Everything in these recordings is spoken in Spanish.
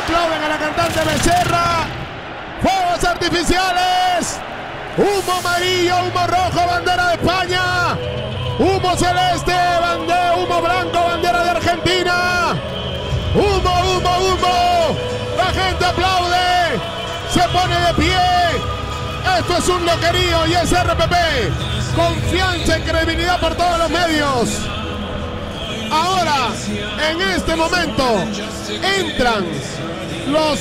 aplauden a la cantante Becerra. ¡Fuegos artificiales! Humo amarillo, humo rojo, bandera de España. Humo celeste, humo blanco, bandera de Argentina. Humo, humo, humo. La gente aplaude. Se pone de pie. Esto es un loquerío y es RPP. Confianza y credibilidad por todos los medios. Ahora, en este momento, entran los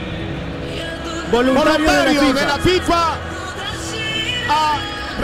voluntarios de la FIFA a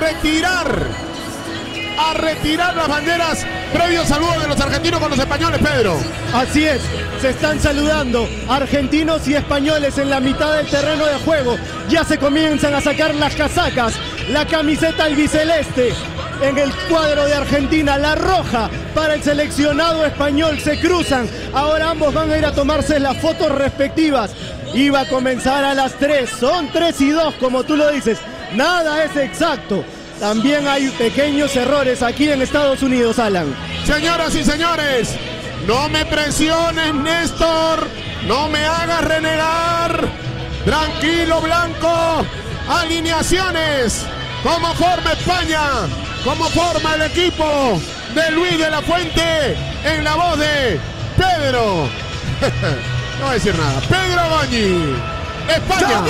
retirar las banderas previo saludo de los argentinos con los españoles, Pedro. Así es, se están saludando argentinos y españoles en la mitad del terreno de juego. Ya se comienzan a sacar las casacas, la camiseta albiceleste en el cuadro de Argentina, la roja para el seleccionado español, se cruzan. Ahora ambos van a ir a tomarse las fotos respectivas. Iba a comenzar a las 3, son 3 y 2 como tú lo dices. Nada es exacto. También hay pequeños errores aquí en Estados Unidos, Alan. Señoras y señores, no me presiones, Néstor. No me hagas renegar. Tranquilo, Blanco. Alineaciones. ¿Cómo forma España? ¿Cómo forma el equipo de Luis de la Fuente? En la voz de Pedro. No voy a decir nada. Pedro Goñi. España.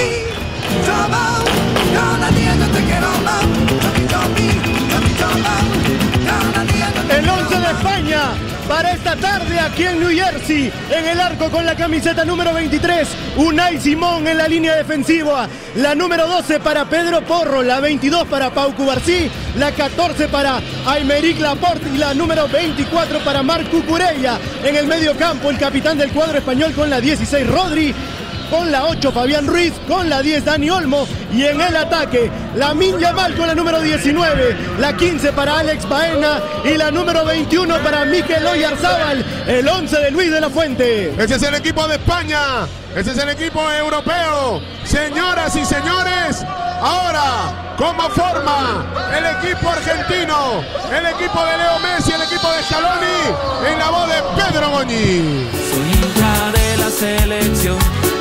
El 11 de España para esta tarde aquí en New Jersey. En el arco con la camiseta número 23, Unai Simón en la línea defensiva. La número 12 para Pedro Porro, la 22 para Pau Cubarsí, la 14 para Aymeric Laporte y la número 24 para Marc Cucurella. En el medio campo el capitán del cuadro español con la 16, Rodri. Con la 8, Fabián Ruiz, con la 10, Dani Olmo, y en el ataque, Lamine Yamal con la número 19, la 15 para Alex Baena y la número 21 para Mikel Oyarzabal, el 11 de Luis de la Fuente. Ese es el equipo de España, ese es el equipo europeo. Señoras y señores, ahora, ¿cómo forma el equipo argentino? El equipo de Leo Messi, el equipo de Scaloni, en la voz de Pedro Goñi. Soy hincha de la selección.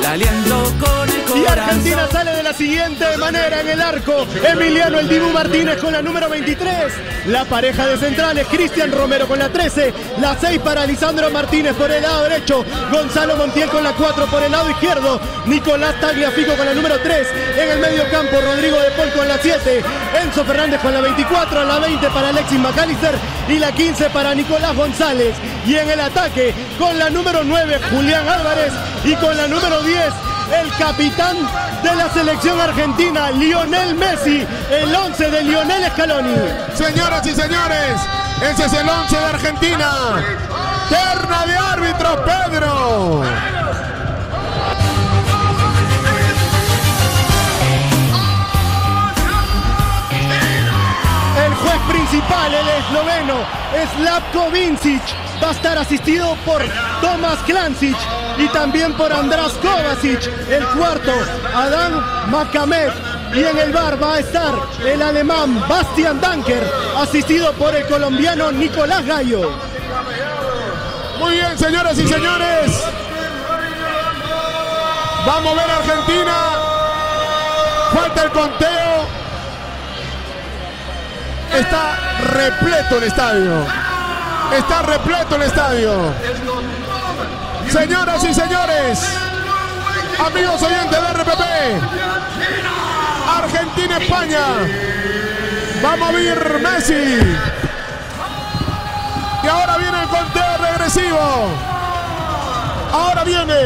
Y Argentina sale de la siguiente manera en el arco. Emiliano El Dibu Martínez con la número 23. La pareja de centrales, Cristian Romero con la 13. La 6 para Lisandro Martínez por el lado derecho. Gonzalo Montiel con la 4 por el lado izquierdo. Nicolás Tagliafico con la número 3. En el medio campo, Rodrigo de Paul con la 7. Enzo Fernández con la 24. La 20 para Alexis McAllister. Y la 15 para Nicolás González. Y en el ataque, con la número 9, Julián Álvarez. Y con la número 10, el capitán de la selección argentina, Lionel Messi, el 11 de Lionel Scaloni. Señoras y señores, ese es el 11 de Argentina. Terna de árbitros, Pedro. El juez principal, el esloveno, Slavko Vincic, va a estar asistido por Tomas Klancic y también por András Kovacic. El cuarto, Adam Makamev. Y en el bar va a estar el alemán Bastian Danker, asistido por el colombiano Nicolás Gallo. Muy bien, señoras y señores. Vamos a ver a Argentina. Falta el conteo. Está repleto el estadio. Está repleto el estadio. Señoras y señores, amigos oyentes de RPP, Argentina-España. Vamos a ver Messi. Y ahora viene el conteo regresivo. Ahora viene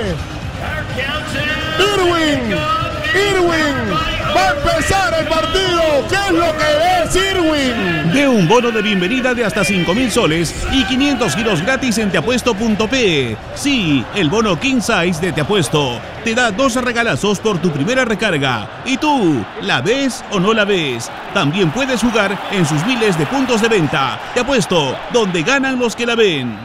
Irwin. Va a empezar el partido. ¿Qué es lo que es Irwin? De un bono de bienvenida de hasta 5.000 soles y 500 giros gratis en teapuesto.pe. Sí, el bono King Size de Te Apuesto te da 2 regalazos por tu primera recarga. ¿Y tú, la ves o no la ves? También puedes jugar en sus miles de puntos de venta. Te Apuesto, donde ganan los que la ven.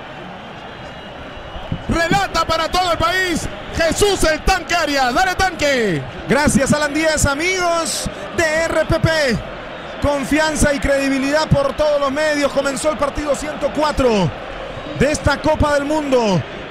Relata para todo el país Jesús el Tanque Arias. Dale, Tanque. Gracias, Alan Díaz, amigos de RPP. Confianza y credibilidad por todos los medios. Comenzó el partido 104 de esta Copa del Mundo.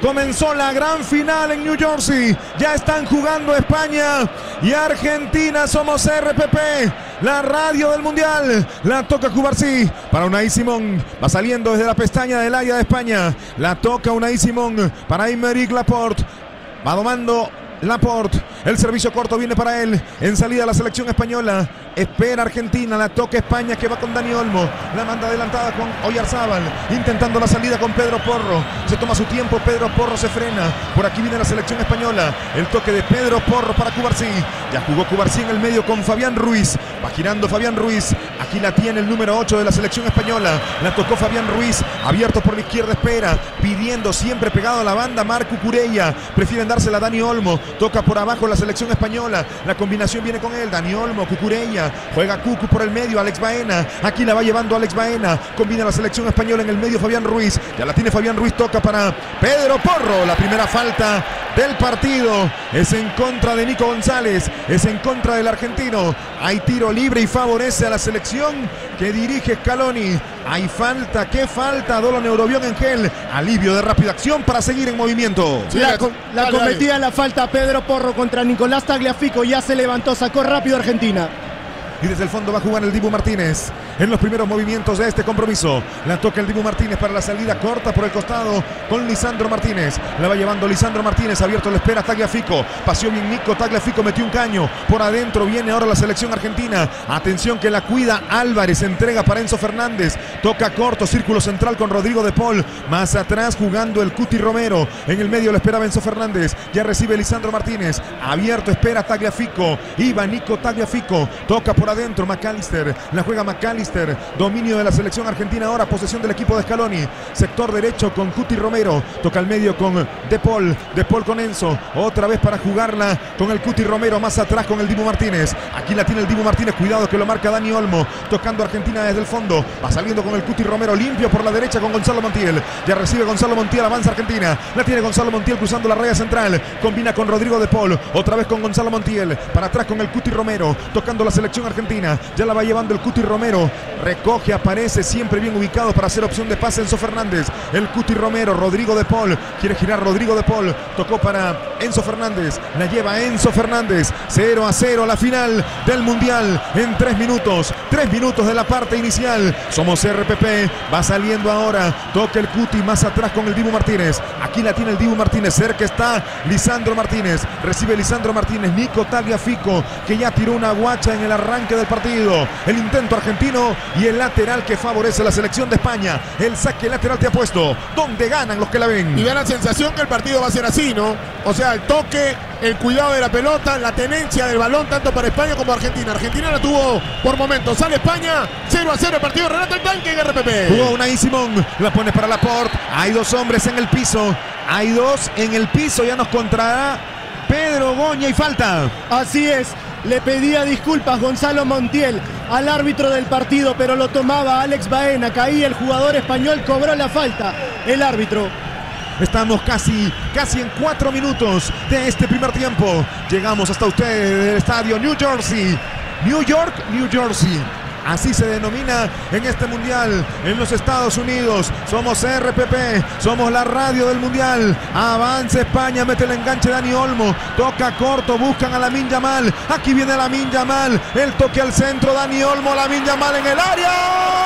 Comenzó la gran final en New Jersey. Ya están jugando España y Argentina. Somos RPP, la radio del Mundial. La toca Cubarsí para Unai Simón. Va saliendo desde la pestaña del área de España. La toca Unai Simón para Aymeric Laporte. Va domando Laporte. El servicio corto viene para él. En salida la selección española. Espera Argentina. La toca España, que va con Dani Olmo. La manda adelantada con Oyarzábal. Intentando la salida con Pedro Porro. Se toma su tiempo. Pedro Porro se frena. Por aquí viene la selección española. El toque de Pedro Porro para Cubarsí. Ya jugó Cubarsí en el medio con Fabián Ruiz. Va girando Fabián Ruiz. Aquí la tiene el número 8 de la selección española. La tocó Fabián Ruiz. Abierto por la izquierda. Espera. Pidiendo siempre pegado a la banda Marc Cucurella. Prefieren dársela a Dani Olmo. Toca por abajo la selección española. La combinación viene con él. Dani Olmo, Cucurella. Juega Cucu por el medio. Alex Baena. Aquí la va llevando Alex Baena. Combina la selección española en el medio. Fabián Ruiz. Ya la tiene Fabián Ruiz. Toca para Pedro Porro. La primera falta del partido es en contra de Nico González. Es en contra del argentino. Hay tiro libre y favorece a la selección que dirige Scaloni. Hay falta. ¿Qué falta? Dolo Neurobión en gel. Alivio de rápida acción para seguir en movimiento. Sí, la cometía la falta Pedro Porro contra Nicolás Tagliafico. Ya se levantó, sacó rápido Argentina. Y desde el fondo va a jugar el Dibu Martínez en los primeros movimientos de este compromiso. La toca el Dibu Martínez para la salida corta por el costado con Lisandro Martínez. La va llevando Lisandro Martínez. Abierto le espera Tagliafico. Paseó bien Nico. Tagliafico metió un caño. Por adentro viene ahora la selección argentina. Atención que la cuida Álvarez. Entrega para Enzo Fernández. Toca corto. Círculo central con Rodrigo de Paul. Más atrás jugando el Cuti Romero. En el medio le esperaba Enzo Fernández. Ya recibe Lisandro Martínez. Abierto espera Tagliafico. Iba Nico Tagliafico. Toca por adentro McAllister. La juega McAllister. Dominio de la selección argentina ahora. Posesión del equipo de Scaloni. Sector derecho con Cuti Romero. Toca al medio con De Paul. De Paul con Enzo. Otra vez para jugarla con el Cuti Romero. Más atrás con el Dibu Martínez. Aquí la tiene el Dibu Martínez. Cuidado que lo marca Dani Olmo. Tocando Argentina desde el fondo. Va saliendo con el Cuti Romero. Limpio por la derecha con Gonzalo Montiel. Ya recibe Gonzalo Montiel. Avanza Argentina. La tiene Gonzalo Montiel cruzando la raya central. Combina con Rodrigo De Paul. Otra vez con Gonzalo Montiel. Para atrás con el Cuti Romero. Tocando la selección argentina. Ya la va llevando el Cuti Romero. Recoge, aparece siempre bien ubicado para hacer opción de pase Enzo Fernández. El Cuti Romero, Rodrigo De Paul. Quiere girar Rodrigo De Paul. Tocó para Enzo Fernández. La lleva Enzo Fernández. 0-0 la final del Mundial en 3 minutos. 3 minutos de la parte inicial. Somos RPP. Va saliendo ahora. Toca el Cuti más atrás con el Dibu Martínez. Aquí la tiene el Dibu Martínez. Cerca está Lisandro Martínez. Recibe Lisandro Martínez. Nico Tagliafico, que ya tiró una guacha en el arranque del partido. El intento argentino y el lateral que favorece a la selección de España. El saque lateral te ha puesto donde ganan los que la ven. Y da la sensación que el partido va a ser así, ¿no? O sea, el toque, el cuidado de la pelota, la tenencia del balón tanto para España como Argentina. Argentina la tuvo por momentos. Sale España, 0-0 el partido. Renato el Tanque en RPP. Jugó Unai Simón, la pone para Laporte. Hay 2 hombres en el piso. Hay 2 en el piso. Ya nos contrará Pedro Goña y falta. Así es. Le pedía disculpas Gonzalo Montiel al árbitro del partido, pero lo tomaba Alex Baena. Caía el jugador español, cobró la falta el árbitro. Estamos casi en 4 minutos de este primer tiempo. Llegamos hasta ustedes del estadio New Jersey. New York, New Jersey. Así se denomina en este mundial en los Estados Unidos. Somos RPP, somos la radio del mundial. Avanza España, mete el enganche Dani Olmo. Toca corto, buscan a Lamine Yamal. Aquí viene Lamine Yamal. El toque al centro, Dani Olmo, Lamine Yamal en el área.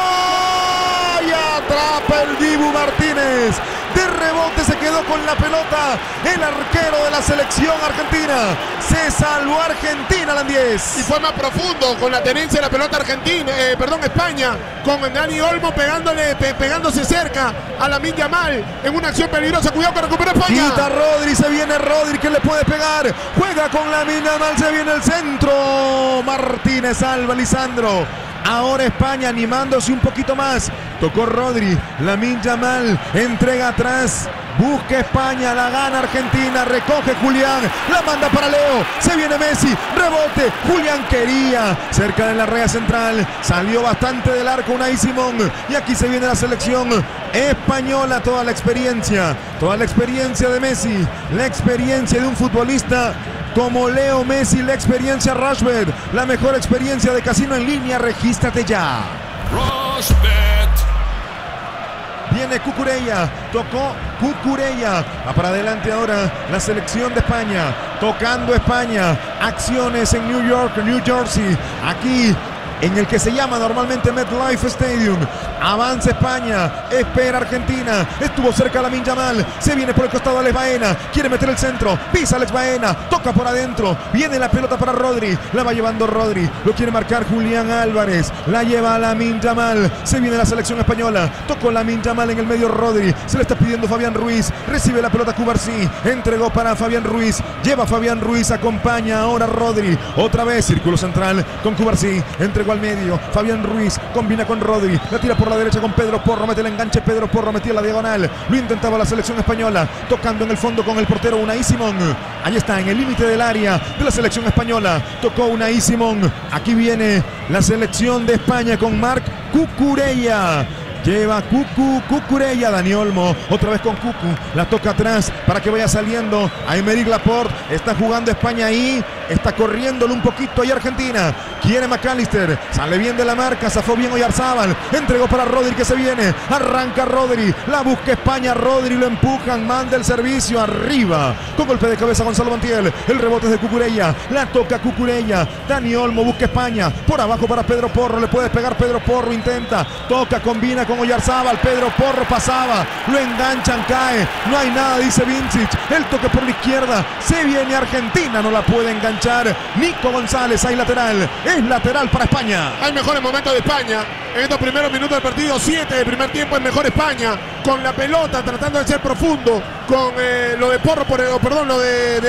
Y atrapa el Dibu Martínez. De rebote se quedó con la pelota el arquero de la selección argentina. Se salvó Argentina, Landies. Y fue más profundo con la tenencia de la pelota argentina, España, con Dani Olmo pegándose cerca a Lamine Yamal en una acción peligrosa. Cuidado que recupera España. Quita Rodri, se viene Rodri que le puede pegar. Juega con Lamine Yamal, se viene el centro. Martínez salva Lisandro. Ahora España animándose un poquito más. Tocó Rodri, Lamine Yamal, entrega atrás. Busca España, la gana Argentina, recoge Julián, la manda para Leo, se viene Messi, rebote, Julián quería, cerca de la raya central, salió bastante del arco Unai Simón, y aquí se viene la selección española, toda la experiencia de Messi, la experiencia de un futbolista como Leo Messi, la experiencia Rushbet, la mejor experiencia de casino en línea, regístrate ya. Rushbet. Bien viene Cucurella, tocó Cucurella, va para adelante ahora la selección de España, tocando España, acciones en New York, New Jersey, aquí en el que se llama normalmente MetLife Stadium. Avanza España, espera Argentina, estuvo cerca Lamine Yamal, se viene por el costado Alex Baena, quiere meter el centro, pisa Alex Baena, toca por adentro, viene la pelota para Rodri, la va llevando Rodri, lo quiere marcar Julián Álvarez, la lleva Lamine Yamal, se viene la selección española, tocó Lamine Yamal en el medio Rodri, se le está pidiendo Fabián Ruiz, recibe la pelota Cubarsí, entregó para Fabián Ruiz, lleva Fabián Ruiz, acompaña ahora Rodri, otra vez círculo central con Cubarsí, entregó al medio, Fabián Ruiz combina con Rodri, la tira por la derecha con Pedro Porro, mete el enganche, Pedro Porro metía la diagonal, lo intentaba la selección española, tocando en el fondo con el portero Unai Simón, ahí está en el límite del área de la selección española, tocó Unai Simón, aquí viene la selección de España con Marc Cucurella. Lleva Cucurella, Dani Olmo, otra vez con Cucu, la toca atrás para que vaya saliendo a Aymeric Laporte, está jugando España ahí, está corriéndolo un poquito ahí Argentina, quiere McAllister, sale bien de la marca, zafó bien Oyarzábal, entregó para Rodri que se viene, arranca Rodri, la busca España, Rodri lo empujan, manda el servicio arriba, con golpe de cabeza Gonzalo Montiel, el rebote es de Cucurella, la toca Cucurella, Dani Olmo busca España, por abajo para Pedro Porro, le puede pegar Pedro Porro, intenta, toca, combina con Oyarzábal, Pedro Porro pasaba, lo enganchan, cae, no hay nada, dice Vincic, el toque por la izquierda, se viene Argentina, no la puede enganchar, Nico González, hay lateral, es lateral para España. Hay mejores momentos de España, en estos primeros minutos del partido, 7 del primer tiempo es mejor España, con la pelota, tratando de ser profundo, con lo de Porro, lo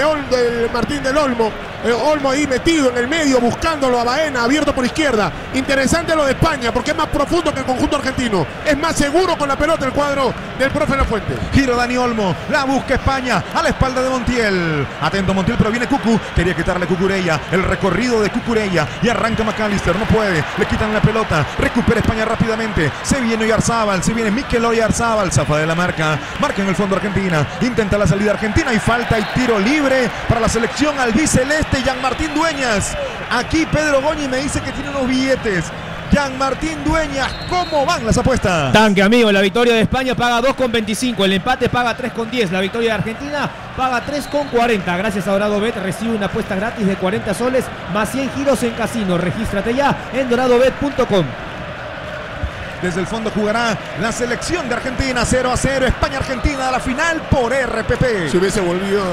de Martín del Olmo, Olmo ahí metido en el medio, buscándolo a Baena, abierto por izquierda. Interesante lo de España, porque es más profundo que el conjunto argentino. Es más seguro con la pelota el cuadro del profe Lafuente. Giro Dani Olmo, la busca España, a la espalda de Montiel. Atento Montiel, pero viene Cucu, quería quitarle Cucurella, el recorrido de Cucurella, y arranca McAllister, no puede, le quitan la pelota, recupera España rápidamente, se viene Oyarzábal, se viene Mikel Oyarzábal, zafa de la marca en el fondo Argentina, intenta la salida Argentina y falta y tiro libre para la selección albiceleste. Jean-Martín Dueñas, aquí Pedro Goñi me dice que tiene unos billetes. Jean-Martín Dueñas, ¿cómo van las apuestas? Tanque, amigo, la victoria de España paga 2,25, el empate paga 3,10, la victoria de Argentina paga 3,40. Gracias a DoradoBet recibe una apuesta gratis de 40 soles más 100 giros en casino. Regístrate ya en doradobet.com. Desde el fondo jugará la selección de Argentina, 0-0, España-Argentina a la final por RPP. Se hubiese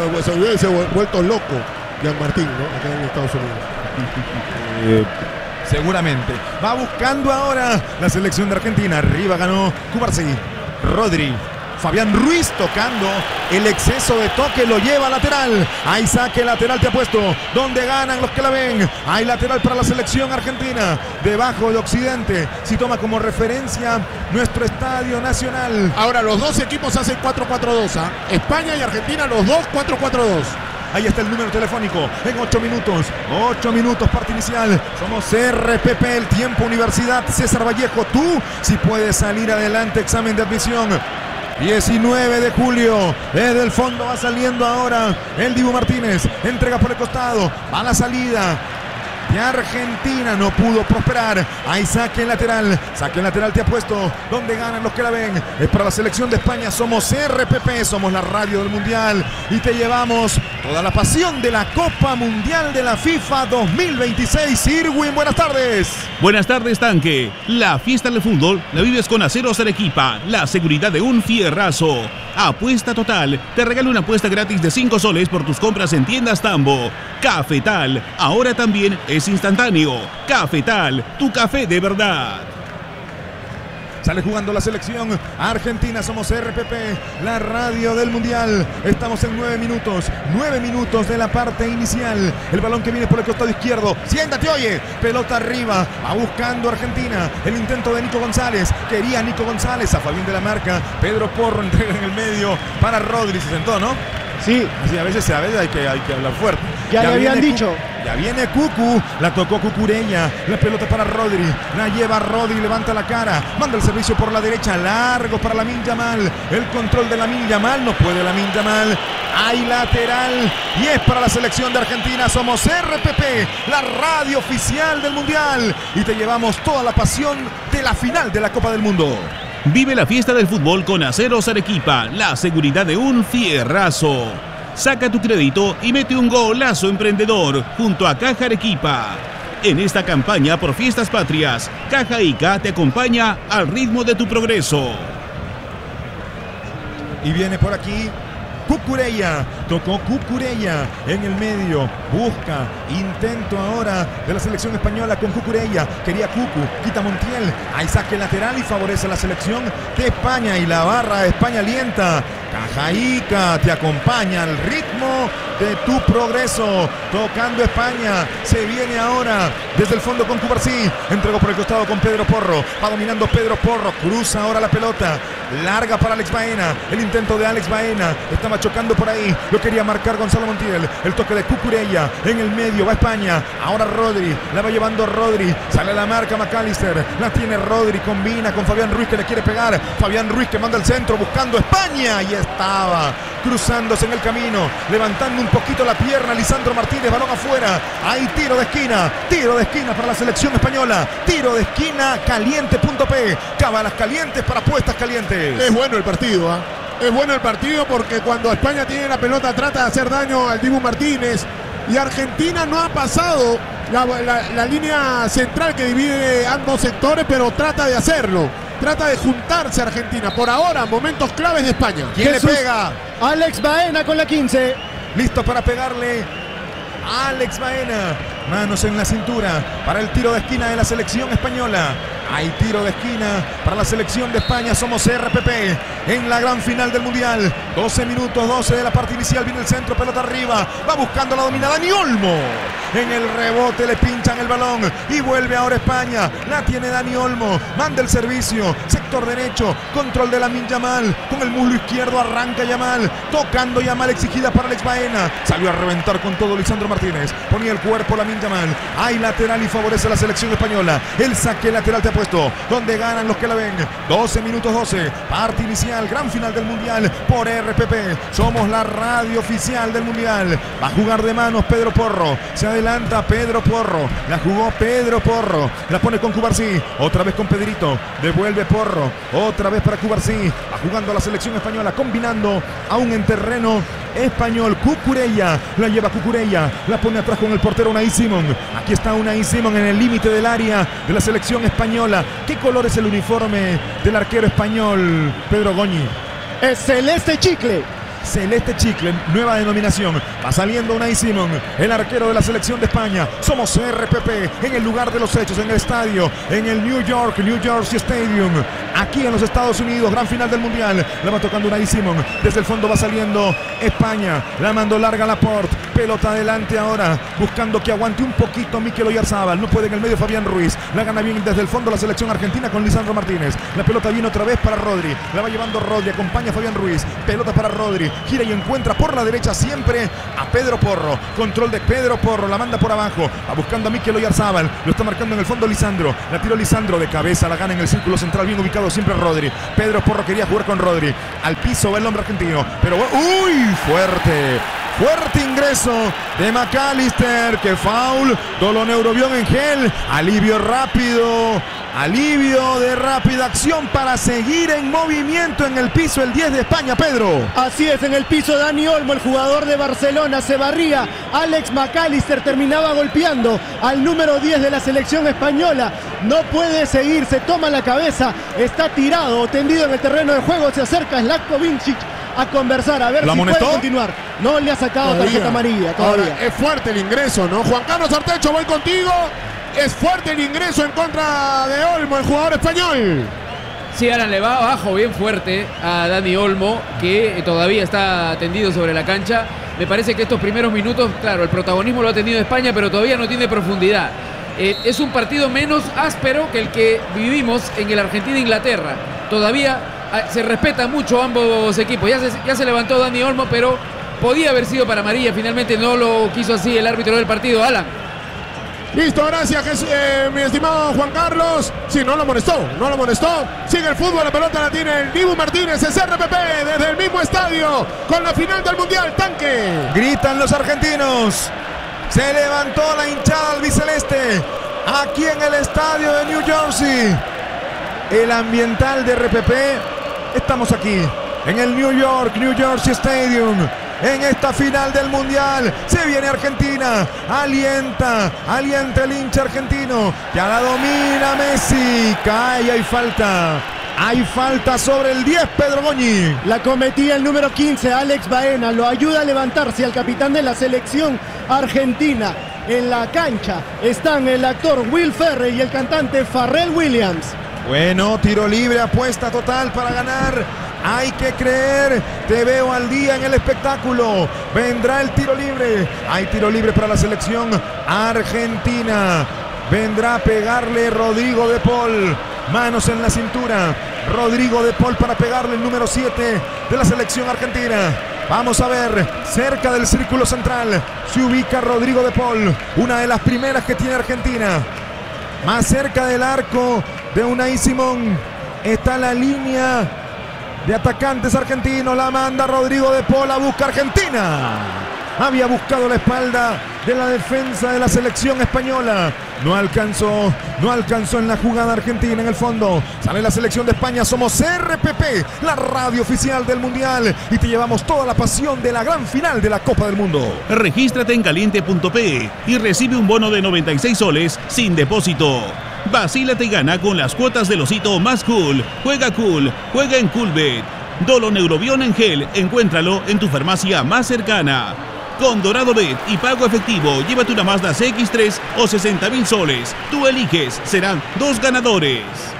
vuelto loco Jean-Martín, ¿no? Acá en Estados Unidos. Seguramente. Va buscando ahora la selección de Argentina. Arriba ganó Cubarsí. Rodri. Fabián Ruiz tocando, el exceso de toque lo lleva a lateral. Hay saque lateral, te apuesto, donde ganan los que la ven. Hay lateral para la selección argentina, debajo de Occidente. Si toma como referencia nuestro Estadio Nacional. Ahora los dos equipos hacen 4-4-2, ¿ah? España y Argentina, los dos 4-4-2. Ahí está el número telefónico en 8 minutos. 8 minutos parte inicial. Somos RPP, el tiempo Universidad César Vallejo. Tú, si puedes salir adelante, examen de admisión. 19 de julio, desde el fondo va saliendo ahora el Dibu Martínez, entrega por el costado, va a la salida de Argentina, no pudo prosperar. Hay saque lateral te apuesto, donde ganan los que la ven, es para la selección de España. Somos RPP, somos la radio del Mundial y te llevamos toda la pasión de la Copa Mundial de la FIFA 2026. Irwin, buenas tardes. Buenas tardes, Tanque. La fiesta del fútbol la vives con Aceros Arequipa, la seguridad de un fierrazo. Apuesta total, te regalo una apuesta gratis de 5 soles por tus compras en tiendas Tambo. Cafetal, ahora también es instantáneo. Cafetal, tu café de verdad. Sale jugando la selección argentina, somos RPP, la radio del Mundial. Estamos en 9 minutos de la parte inicial. El balón que viene por el costado izquierdo, siéntate, oye, pelota arriba, va buscando Argentina. El intento de Nico González, quería Nico González, a Fabián de la marca. Pedro Porro entrega en el medio para Rodri, se sentó, ¿no? Sí. Así a veces hay que hablar fuerte. Ya le habían dicho. Ya viene Cucu, la tocó Cucurella, la pelota para Rodri, la lleva Rodri, levanta la cara, manda el servicio por la derecha, largo para Lamine Yamal, el control de Lamine Yamal, no puede Lamine Yamal, hay lateral y es para la selección de Argentina. Somos RPP, la radio oficial del Mundial y te llevamos toda la pasión de la final de la Copa del Mundo. Vive la fiesta del fútbol con Aceros Arequipa, la seguridad de un fierrazo. Saca tu crédito y mete un golazo emprendedor junto a Caja Arequipa. En esta campaña por Fiestas Patrias, Caja Ica te acompaña al ritmo de tu progreso. Y viene por aquí Cucurella, tocó Cucurella en el medio, busca, intento ahora de la selección española con Cucurella, quería Cucu, quita Montiel, hay saque lateral y favorece a la selección de España y la barra de España alienta. Caja Ica te acompaña al ritmo de tu progreso, tocando España, se viene ahora desde el fondo con Cubarsí, entregó por el costado con Pedro Porro, va dominando Pedro Porro, cruza ahora la pelota, larga para Alex Baena, el intento de Alex Baena, estaba chocando por ahí, lo quería marcar Gonzalo Montiel, el toque de Cucurella en el medio, va España, ahora Rodri, la va llevando Rodri, sale la marca McAllister, la tiene Rodri, combina con Fabián Ruiz que le quiere pegar, Fabián Ruiz que manda el centro buscando España y estaba cruzándose en el camino, levantando un poquito la pierna Lisandro Martínez, balón afuera, hay tiro de esquina para la selección española, tiro de esquina caliente.p, cábalas calientes para apuestas calientes. Es bueno el partido, ¿eh? Es bueno el partido porque cuando España tiene la pelota trata de hacer daño al Dibu Martínez y Argentina no ha pasado la línea central que divide ambos sectores, pero trata de hacerlo. Trata de juntarse Argentina. Por ahora, momentos claves de España. ¿Quién le pega? Alex Baena con la 15. Listo para pegarle. Alex Baena. Manos en la cintura para el tiro de esquina de la selección española. Hay tiro de esquina para la selección de España. Somos RPP en la gran final del Mundial. 12 minutos, 12 de la parte inicial. Viene el centro, pelota arriba. Va buscando la dominada Dani Olmo. En el rebote le pinchan el balón y vuelve ahora España. La tiene Dani Olmo. Manda el servicio. Sector derecho. Control de Lamine Yamal. Con el muslo izquierdo arranca Yamal. Tocando Yamal, exigida para Alex Baena. Salió a reventar con todo Lisandro Martínez. Ponía el cuerpo Lamine Yamal. Hay lateral y favorece a la selección española. El saque lateral te ha puesto donde ganan los que la ven. 12 minutos 12. Parte inicial. Gran final del Mundial por RPP. Somos la radio oficial del Mundial. Va a jugar de manos Pedro Porro. Se adelanta Pedro Porro. La jugó Pedro Porro. La pone con Cubarsí. Otra vez con Pedrito. Devuelve Porro. Otra vez para Cubarsí. Va jugando a la selección española. Combinando aún en terreno español. Cucurella. La lleva Cucurella. La pone atrás con el portero Unai Simón. Aquí está Unai Simón en el límite del área de la selección española. ¿Qué color es el uniforme del arquero español, Pedro Goñi? Es celeste chicle. Celeste chicle, nueva denominación. Va saliendo Unai Simón, el arquero de la selección de España. Somos RPP en el lugar de los hechos, en el estadio, en el New Jersey Stadium, aquí en los Estados Unidos. Gran final del Mundial. La va tocando Unai Simón. Desde el fondo va saliendo España. La mandó larga Laporte. Pelota adelante ahora, buscando que aguante un poquito Mikel Oyarzábal. No puede en el medio Fabián Ruiz. La gana bien desde el fondo la selección argentina con Lisandro Martínez. La pelota viene otra vez para Rodri. La va llevando Rodri, acompaña a Fabián Ruiz. Pelota para Rodri. Gira y encuentra por la derecha siempre a Pedro Porro. Control de Pedro Porro. La manda por abajo. Va buscando a Mikel Oyarzábal. Lo está marcando en el fondo Lisandro. La tiró Lisandro de cabeza. La gana en el círculo central. Bien ubicado siempre Rodri. Pedro Porro quería jugar con Rodri. Al piso va el hombre argentino. Pero ¡uy! Fuerte. Fuerte ingreso de McAllister. Que foul. Doloneurobión en gel. Alivio rápido. Alivio de rápida acción para seguir en movimiento en el piso el 10 de España, Pedro. Así es, en el piso Dani Olmo, el jugador de Barcelona, se barría. Alex McAllister terminaba golpeando al número 10 de la selección española. No puede seguir, se toma la cabeza, está tirado o tendido en el terreno de juego. Se acerca Zlatko Vincic a conversar, a ver si puede continuar. No le ha sacado tarjeta amarilla todavía. Ahora, es fuerte el ingreso, ¿no? Juan Carlos Artecho, voy contigo. Es fuerte el ingreso en contra de Olmo, el jugador español. Sí, Alan, le va abajo bien fuerte a Dani Olmo, que todavía está tendido sobre la cancha. Me parece que estos primeros minutos, claro, el protagonismo lo ha tenido España, pero todavía no tiene profundidad. Es un partido menos áspero que el que vivimos en el Argentina-Inglaterra. Todavía se respetan mucho ambos equipos. Ya se levantó Dani Olmo, pero podía haber sido para amarilla. Finalmente no lo quiso así el árbitro del partido. Alan. Listo, gracias mi estimado Juan Carlos. Sí, no lo molestó. Sigue el fútbol, la pelota la tiene el Dibu Martínez, es RPP desde el mismo estadio con la final del Mundial. Tanque. Gritan los argentinos. Se levantó la hinchada albiceleste aquí en el estadio de New Jersey. el ambiental de RPP. Estamos aquí en el New Jersey Stadium. En esta final del Mundial se viene Argentina, alienta el hincha argentino, ya la domina Messi, cae, hay falta sobre el 10, Pedro Goñi. La cometía el número 15, Alex Baena, lo ayuda a levantarse al capitán de la selección argentina. En la cancha están el actor Will Ferrell y el cantante Pharrell Williams. Bueno, tiro libre, apuesta total para ganar. Hay que creer, te veo al día en el espectáculo. Vendrá el tiro libre. Hay tiro libre para la selección argentina. Vendrá a pegarle Rodrigo de Paul. Manos en la cintura. Rodrigo de Paul para pegarle el número 7 de la selección argentina. Vamos a ver, cerca del círculo central se ubica Rodrigo de Paul. Una de las primeras que tiene Argentina. Más cerca del arco de Unai Simón está la línea de atacantes argentinos. La manda Rodrigo de Paul, a busca Argentina. Había buscado la espalda de la defensa de la selección española. No alcanzó en la jugada argentina. En el fondo sale la selección de España. Somos RPP, la radio oficial del Mundial, y te llevamos toda la pasión de la gran final de la Copa del Mundo. Regístrate en caliente.pe y recibe un bono de 96 soles sin depósito. Vacílate y gana con las cuotas del osito más cool. Juega en Coolbet. Dolo Neurobión en gel, encuéntralo en tu farmacia más cercana. Con Dorado Bet y pago efectivo, llévate una Mazda CX-3 o 60,000 soles. Tú eliges, serán 2 ganadores.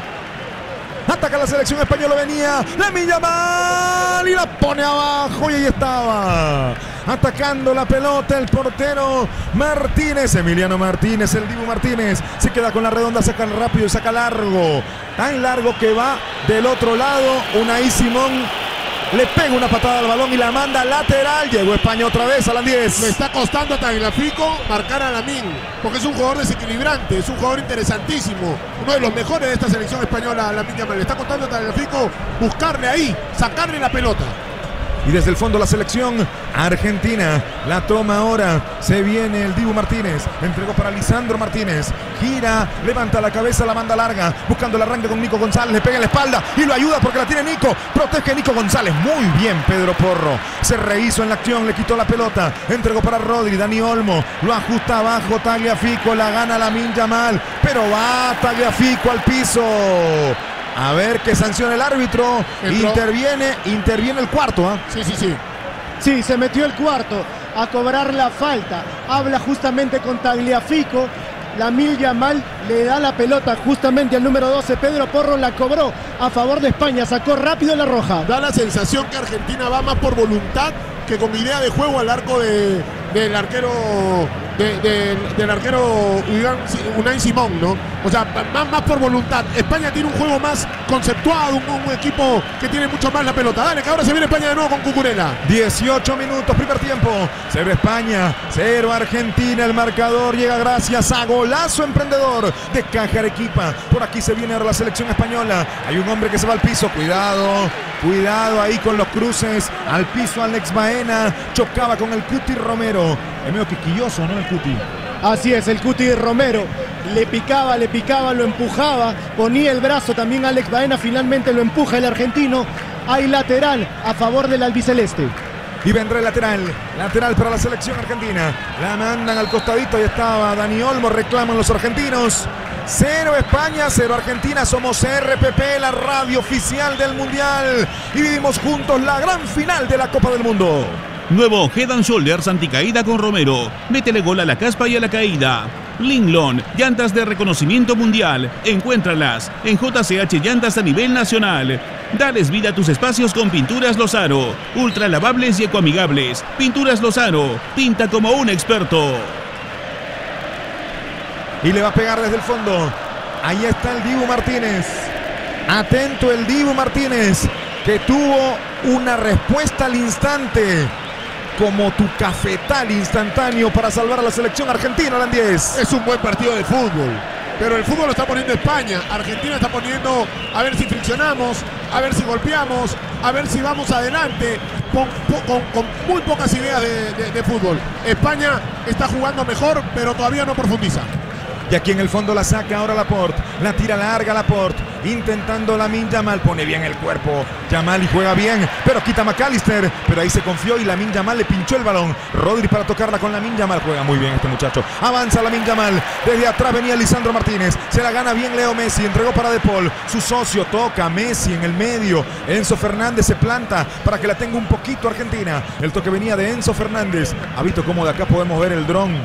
Ataca la selección española, venía Lamine Yamal y la pone abajo, y ahí estaba atacando la pelota el portero Martínez, Emiliano Martínez, el Dibu Martínez. Se queda con la redonda, saca rápido y saca largo, tan largo que va del otro lado. Unai Simón le pega una patada al balón y la manda lateral. Llegó España otra vez a las 10. Le está costando a Tagliafico marcar a Lamine, porque es un jugador desequilibrante, es un jugador interesantísimo, uno de los mejores de esta selección española. Lamine Yamal, le está costando a Tagliafico buscarle ahí, sacarle la pelota. Y desde el fondo la selección argentina la toma ahora. Se viene el Dibu Martínez. Entregó para Lisandro Martínez. Gira, levanta la cabeza, la manda larga. Buscando el arranque con Nico González. Le pega en la espalda y lo ayuda porque la tiene Nico. Protege a Nico González. Muy bien Pedro Porro. Se rehizo en la acción, le quitó la pelota. Entregó para Rodri, Dani Olmo. Lo ajusta abajo Tagliafico. La gana Lamine Yamal. Pero va Tagliafico al piso. A ver qué sanciona el árbitro. Interviene el cuarto. Sí, se metió el cuarto a cobrar la falta. Habla justamente con Tagliafico. Lamine Yamal le da la pelota justamente al número 12. Pedro Porro la cobró a favor de España. Sacó rápido la roja. Da la sensación que Argentina va más por voluntad que con idea de juego al arco del arquero Unai Simón, ¿no? O sea, más por voluntad. España tiene un juego más conceptuado, un equipo que tiene mucho más la pelota. Dale, que ahora se viene España de nuevo con Cucurella. 18 minutos, primer tiempo. 0 España, 0 Argentina. El marcador llega gracias a golazo emprendedor de Caja Arequipa. Por aquí se viene ahora la selección española. Hay un hombre que se va al piso. Cuidado ahí con los cruces. Al piso Alex Baena. Chocaba con el Cuti Romero. Es medio quisquilloso, ¿no? El Cuti. Así es, el Cuti Romero. Le picaba, lo empujaba. Ponía el brazo también Alex Baena. Finalmente lo empuja el argentino. Hay lateral a favor del albiceleste. Y vendrá el lateral para la selección argentina. La mandan al costadito, ahí estaba Dani Olmo, reclaman los argentinos. 0 España, 0 Argentina. Somos RPP, la radio oficial del Mundial, y vivimos juntos la gran final de la Copa del Mundo. Nuevo Head and Shoulders anticaída con Romero. Métele gol a la caspa y a la caída. Linglon, llantas de reconocimiento mundial. Encuéntralas en JCH Llantas a nivel nacional. Dales vida a tus espacios con Pinturas Lozano. Ultra lavables y ecoamigables. Pinturas Lozano, pinta como un experto. Y le va a pegar desde el fondo. Ahí está el Dibu Martínez. Atento el Dibu Martínez, que tuvo una respuesta al instante, como tu cafetal instantáneo para salvar a la selección argentina, Landíez. Es un buen partido de fútbol, pero el fútbol lo está poniendo España. Argentina está poniendo a ver si friccionamos, a ver si golpeamos, a ver si vamos adelante, con muy pocas ideas de fútbol. España está jugando mejor, pero todavía no profundiza. Y aquí en el fondo la saca ahora Laporte. La tira larga Laporte. intentando Lamine Yamal, pone bien el cuerpo Yamal y juega bien, pero quita McAllister, pero ahí se confió y Lamine Yamal le pinchó el balón. Rodri para tocarla con Lamine Yamal, juega muy bien este muchacho, avanza Lamine Yamal, desde atrás venía Lisandro Martínez, se la gana bien Leo Messi, entregó para De Paul, su socio toca, Messi en el medio, Enzo Fernández se planta para que la tenga un poquito Argentina, el toque venía de Enzo Fernández. ¿Ha visto cómo de acá podemos ver el dron?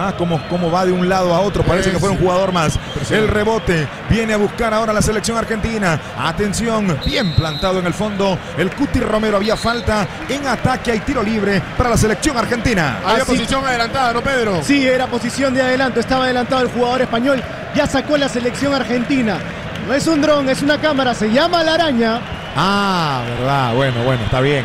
Cómo va de un lado a otro, parece que fuera un jugador más. El rebote viene a buscar ahora la selección argentina. Atención, bien plantado en el fondo el Cuti Romero, había falta en ataque, hay tiro libre para la selección argentina. Había posición adelantada, ¿no, Pedro? Sí, era posición de adelanto, estaba adelantado el jugador español, ya sacó la selección argentina. No es un dron, es una cámara, se llama La Araña. Ah, verdad, bueno, está bien.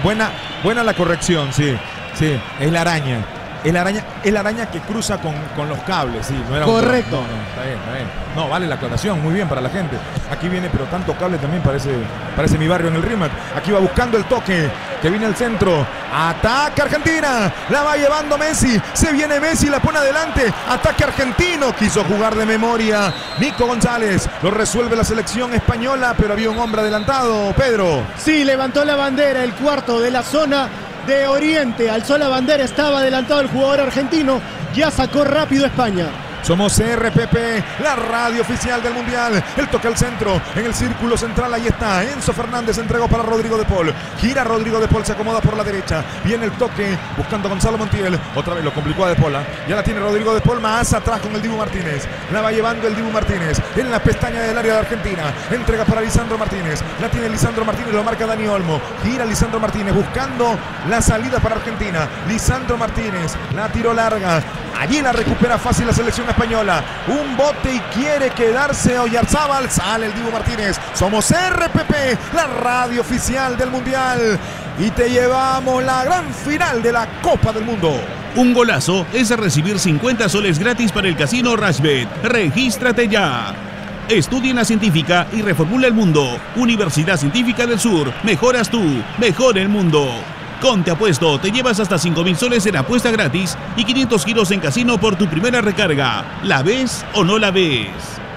Buena la corrección, sí, es la araña. Es la araña que cruza con los cables, sí. No era correcto. No, está bien. No, vale la aclaración, muy bien para la gente. Aquí viene, pero tanto cable también parece mi barrio en el Rimac. Aquí va buscando el toque, que viene al centro. Ataca Argentina, la va llevando Messi. Se viene Messi, la pone adelante. Ataque argentino, quiso jugar de memoria Nico González. Lo resuelve la selección española, pero había un hombre adelantado, Pedro. Sí, levantó la bandera, el cuarto de la zona de Oriente, alzó la bandera, estaba adelantado el jugador argentino, ya sacó rápido España. Somos RPP, la radio oficial del Mundial. El toque al centro, en el círculo central, ahí está. Enzo Fernández entregó para Rodrigo De Paul. Gira Rodrigo De Paul, se acomoda por la derecha. Viene el toque, buscando a Gonzalo Montiel. Otra vez lo complicó a De Paul. Ya la tiene Rodrigo De Paul, más atrás con el Dibu Martínez. La va llevando el Dibu Martínez en la pestaña del área de Argentina. Entrega para Lisandro Martínez. La tiene Lisandro Martínez, lo marca Dani Olmo. Gira Lisandro Martínez, buscando la salida para Argentina. Lisandro Martínez, la tiró larga. Allí la recupera fácil la selección española. Un bote y quiere quedarse Oyarzábal. Sale el Dibu Martínez. Somos RPP, la radio oficial del Mundial. Y te llevamos la gran final de la Copa del Mundo. Un golazo es recibir 50 soles gratis para el casino Rashbet. Regístrate ya. Estudia en la científica y reformula el mundo. Universidad Científica del Sur. Mejoras tú, mejora el mundo. Con Te Apuesto te llevas hasta 5.000 soles en apuesta gratis y 500 giros en casino por tu primera recarga. ¿La ves o no la ves?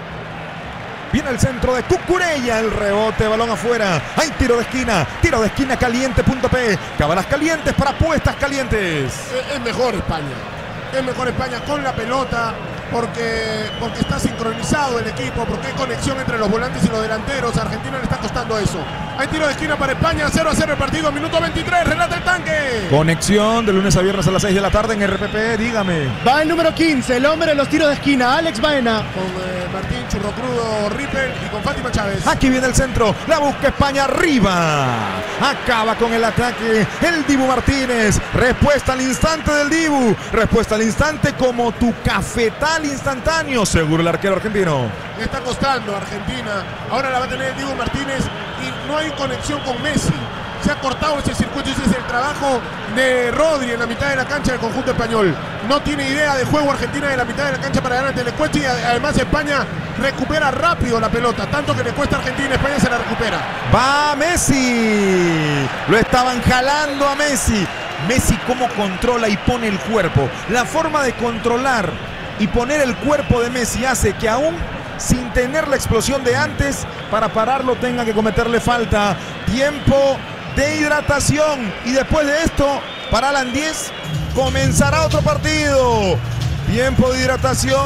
Viene el centro de Cucurella, el rebote, balón afuera. Hay tiro de esquina caliente.p. Cábalas calientes para apuestas calientes. Es mejor España con la pelota. Porque está sincronizado el equipo, porque hay conexión entre los volantes y los delanteros. A Argentina le está costando eso. Hay tiro de esquina para España, 0-0 el partido, minuto 23, relata el tanque. Conexión de lunes a viernes a las 6 de la tarde en RPP, dígame. Va el número 15, el hombre de los tiros de esquina, Alex Baena. Con Martín Churrocrudo Ripper y con Fátima Chávez. Aquí viene el centro, la busca España arriba. Acaba con el ataque el Dibu Martínez. Respuesta al instante del Dibu. Respuesta al instante como tu cafetal instantáneo, seguro el arquero argentino. Le está costando a Argentina. Ahora la va a tener el Dibu Martínez y no hay conexión con Messi. Se ha cortado ese circuito, ese es el trabajo de Rodri en la mitad de la cancha del conjunto español. No tiene idea de juego Argentina de la mitad de la cancha para adelante, le cuesta y además España recupera rápido la pelota, tanto que le cuesta a Argentina, España se la recupera. Va Messi, lo estaban jalando a Messi. Messi cómo controla y pone el cuerpo. La forma de controlar y poner el cuerpo de Messi hace que aún sin tener la explosión de antes, para pararlo tenga que cometerle falta. Tiempo de hidratación y después de esto, para Alan 10, comenzará otro partido. Tiempo de hidratación.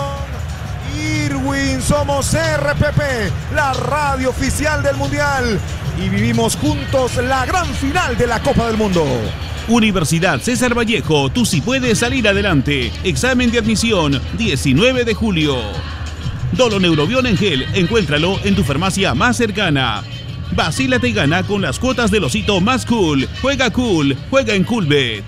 Irwin, somos RPP, la radio oficial del Mundial, y vivimos juntos la gran final de la Copa del Mundo. Universidad César Vallejo, tú sí puedes salir adelante. Examen de admisión, 19 de julio. Doloneurobión en gel, encuéntralo en tu farmacia más cercana. Vacílate y gana con las cuotas del osito más cool. Juega en Coolbet.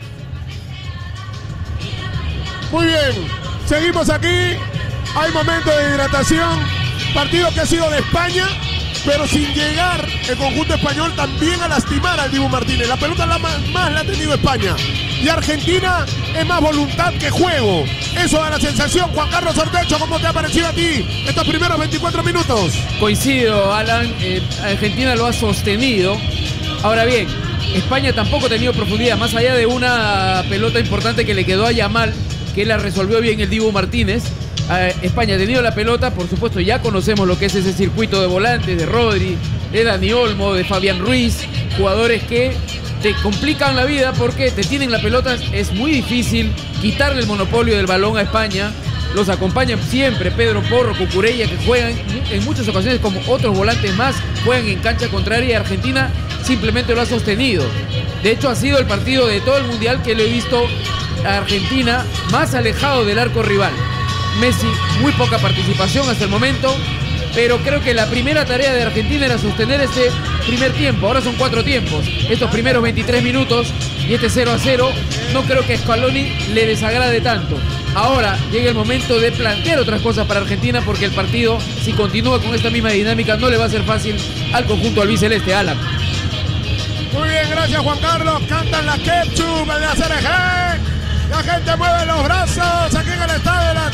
Muy bien, seguimos aquí. Hay momento de hidratación. Partido que ha sido de España, pero sin llegar el conjunto español también a lastimar al Dibu Martínez. La pelota más la ha tenido España. Y Argentina es más voluntad que juego. Eso da la sensación. Juan Carlos Ortecho, ¿cómo te ha parecido a ti estos primeros 24 minutos? Coincido, Alan. Argentina lo ha sostenido. Ahora bien, España tampoco ha tenido profundidad. Más allá de una pelota importante que le quedó a Yamal, que la resolvió bien el Dibu Martínez. España ha tenido la pelota, por supuesto ya conocemos lo que es ese circuito de volantes, de Rodri, de Dani Olmo, de Fabián Ruiz, jugadores que te complican la vida porque te tienen la pelota, es muy difícil quitarle el monopolio del balón a España. Los acompañan siempre Pedro Porro, Cucurella, que juegan en muchas ocasiones como otros volantes más, juegan en cancha contraria y Argentina simplemente lo ha sostenido. De hecho, ha sido el partido de todo el Mundial que lo he visto a Argentina más alejado del arco rival. Messi, muy poca participación hasta el momento, pero creo que la primera tarea de Argentina era sostener este primer tiempo. Ahora son 4 tiempos. Estos primeros 23 minutos y este 0-0, no creo que a Scaloni le desagrade tanto. Ahora llega el momento de plantear otras cosas para Argentina, porque el partido, si continúa con esta misma dinámica, no le va a ser fácil al conjunto albiceleste. Alan. Muy bien, gracias Juan Carlos. Cantan la ketchup de la CRG. La gente mueve los brazos aquí en el estadio de la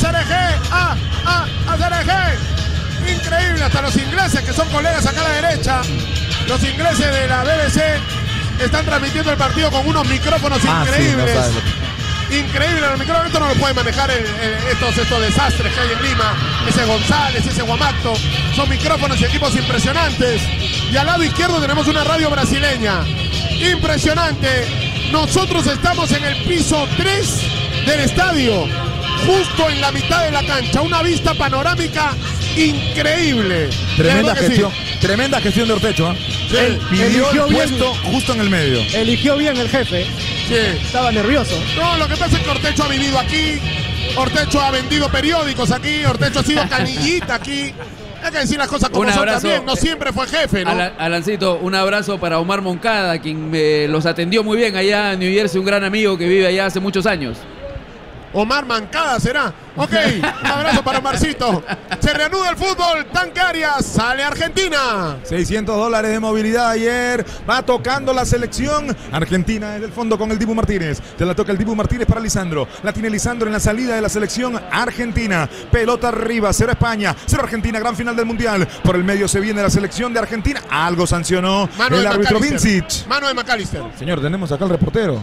CRG. CRG. Increíble, hasta los ingleses que son colegas acá a la derecha. Los ingleses de la BBC están transmitiendo el partido con unos micrófonos increíbles. Sí, increíble, los micrófonos esto no lo pueden manejar estos desastres que hay en Lima. Ese González, ese Guamato, son micrófonos y equipos impresionantes. Y al lado izquierdo tenemos una radio brasileña. Impresionante. Nosotros estamos en el piso 3 del estadio, justo en la mitad de la cancha. Una vista panorámica increíble. Tremenda gestión de Ortecho. Sí. Él pidió el puesto justo en el medio. Eligió bien el jefe. Sí. Estaba nervioso. No, lo que pasa es que Ortecho ha vivido aquí. Ortecho ha vendido periódicos aquí. Ortecho ha sido canillita aquí. Hay que decir las cosas como son también. No siempre fue jefe, ¿no? Alancito, un abrazo para Omar Moncada, quien los atendió muy bien allá en New Jersey, un gran amigo que vive allá hace muchos años. Omar Mancada será. Ok, un abrazo para Omarcito. Se reanuda el fútbol. Tanque Arias, sale Argentina. $600 de movilidad ayer. Va tocando la selección Argentina desde el fondo con el Dibu Martínez. Se la toca el Dibu Martínez para Lisandro. La tiene Lisandro en la salida de la selección argentina. Pelota arriba, 0 España, 0 Argentina. Gran final del Mundial. Por el medio se viene la selección de Argentina. Algo sancionó el árbitro Vincic. Mano de McAllister. Señor, tenemos acá al reportero.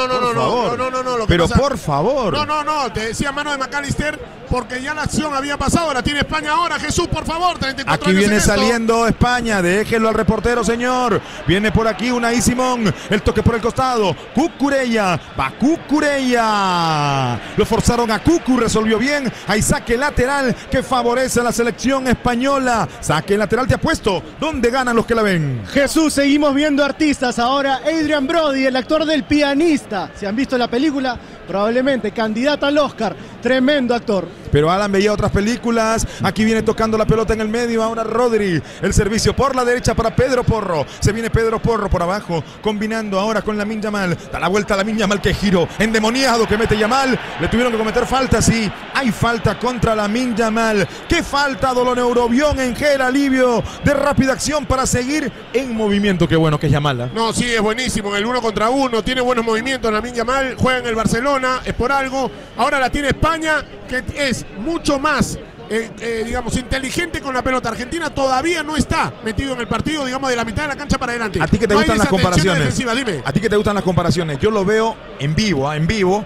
No. Pero por favor. No, te decía mano de McAllister porque ya la acción había pasado, la tiene España ahora. Jesús, por favor, 34 aquí viene saliendo España, déjelo al reportero, señor. Viene por aquí Unai Simón, el toque por el costado, Cucurella, va Cucurella. Lo forzaron a Cucu, resolvió bien. Hay saque lateral que favorece a la selección española. Saque lateral, te apuesto, ¿dónde ganan los que la ven? Jesús, seguimos viendo artistas. Ahora Adrian Brody, el actor del Pianista. Si han visto la película, probablemente candidata al Oscar. Tremendo actor. Pero Alan veía otras películas. Aquí viene tocando la pelota en el medio. Ahora Rodri. El servicio por la derecha para Pedro Porro. Se viene Pedro Porro por abajo. Combinando ahora con Lamine Yamal. Da la vuelta a Lamine Yamal. Que giro endemoniado que mete Yamal. Le tuvieron que cometer falta. Sí, hay falta contra Lamine Yamal. ¿Qué falta? Dolor Neurobión en gel alivio de rápida acción para seguir en movimiento. Qué bueno que es Yamal. No, sí, es buenísimo. En el 1 contra 1. Tiene buenos movimientos Lamine Yamal. Juega en el Barcelona. Es por algo. Ahora la tiene España, que es mucho más digamos, inteligente con la pelota. Argentina todavía no está metido en el partido, digamos, de la mitad de la cancha para adelante. ¿A ti que te gustan las comparaciones? Dime. ¿A ti que te gustan las comparaciones? Yo lo veo en vivo,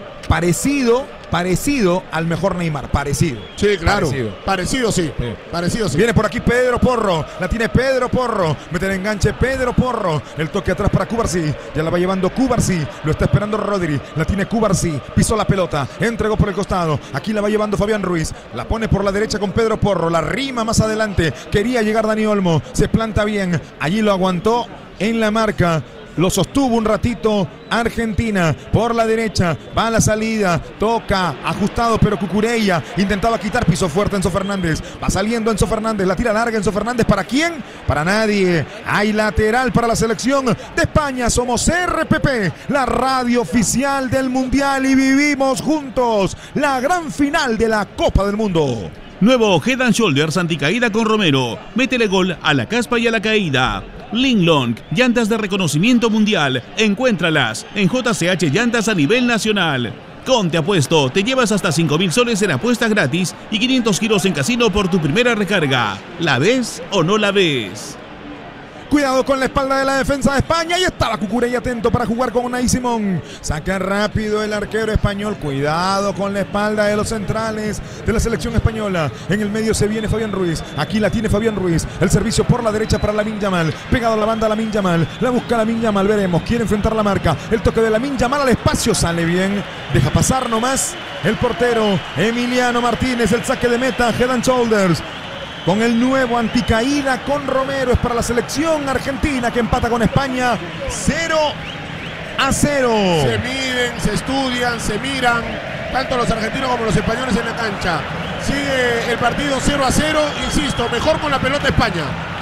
parecido al mejor Neymar, parecido. Sí, claro. Parecido, sí. Viene por aquí Pedro Porro, la tiene Pedro Porro, mete el enganche Pedro Porro, el toque atrás para Cubarsí, ya la va llevando Cubarsí, lo está esperando Rodri, la tiene Cubarsí, pisó la pelota, entregó por el costado, aquí la va llevando Fabián Ruiz, la pone por la derecha con Pedro Porro, la rima más adelante, quería llegar Dani Olmo, se planta bien, allí lo aguantó en la marca. Lo sostuvo un ratito Argentina por la derecha, va a la salida, toca, ajustado, pero Cucurella intentaba quitar, piso fuerte Enzo Fernández, va saliendo Enzo Fernández, la tira larga Enzo Fernández, ¿para quién? Para nadie, hay lateral para la selección de España, somos RPP, la radio oficial del Mundial y vivimos juntos la gran final de la Copa del Mundo. Nuevo Head and Shoulders anticaída con Romero, métele gol a la caspa y a la caída. Linglong, llantas de reconocimiento mundial. Encuéntralas en JCH Llantas a nivel nacional. Con Te Apuesto, te llevas hasta 5.000 soles en apuestas gratis y 500 giros en casino por tu primera recarga. ¿La ves o no la ves? Cuidado con la espalda de la defensa de España. Y estaba Cucurella atento para jugar con Unai Simón. Saca rápido el arquero español. Cuidado con la espalda de los centrales de la selección española. En el medio se viene Fabián Ruiz. Aquí la tiene Fabián Ruiz. El servicio por la derecha para Lamine Yamal. Pegado a la banda Lamine Yamal. La busca Lamine Yamal. Veremos. Quiere enfrentar la marca. El toque de Lamine Yamal al espacio. Sale bien. Deja pasar nomás el portero Emiliano Martínez. El saque de meta. Head and Shoulders. Con el nuevo anticaída con Romero. Es para la selección argentina que empata con España 0-0. Se miden, se estudian, se miran, tanto los argentinos como los españoles en la cancha. Sigue el partido 0-0, insisto, mejor con la pelota España.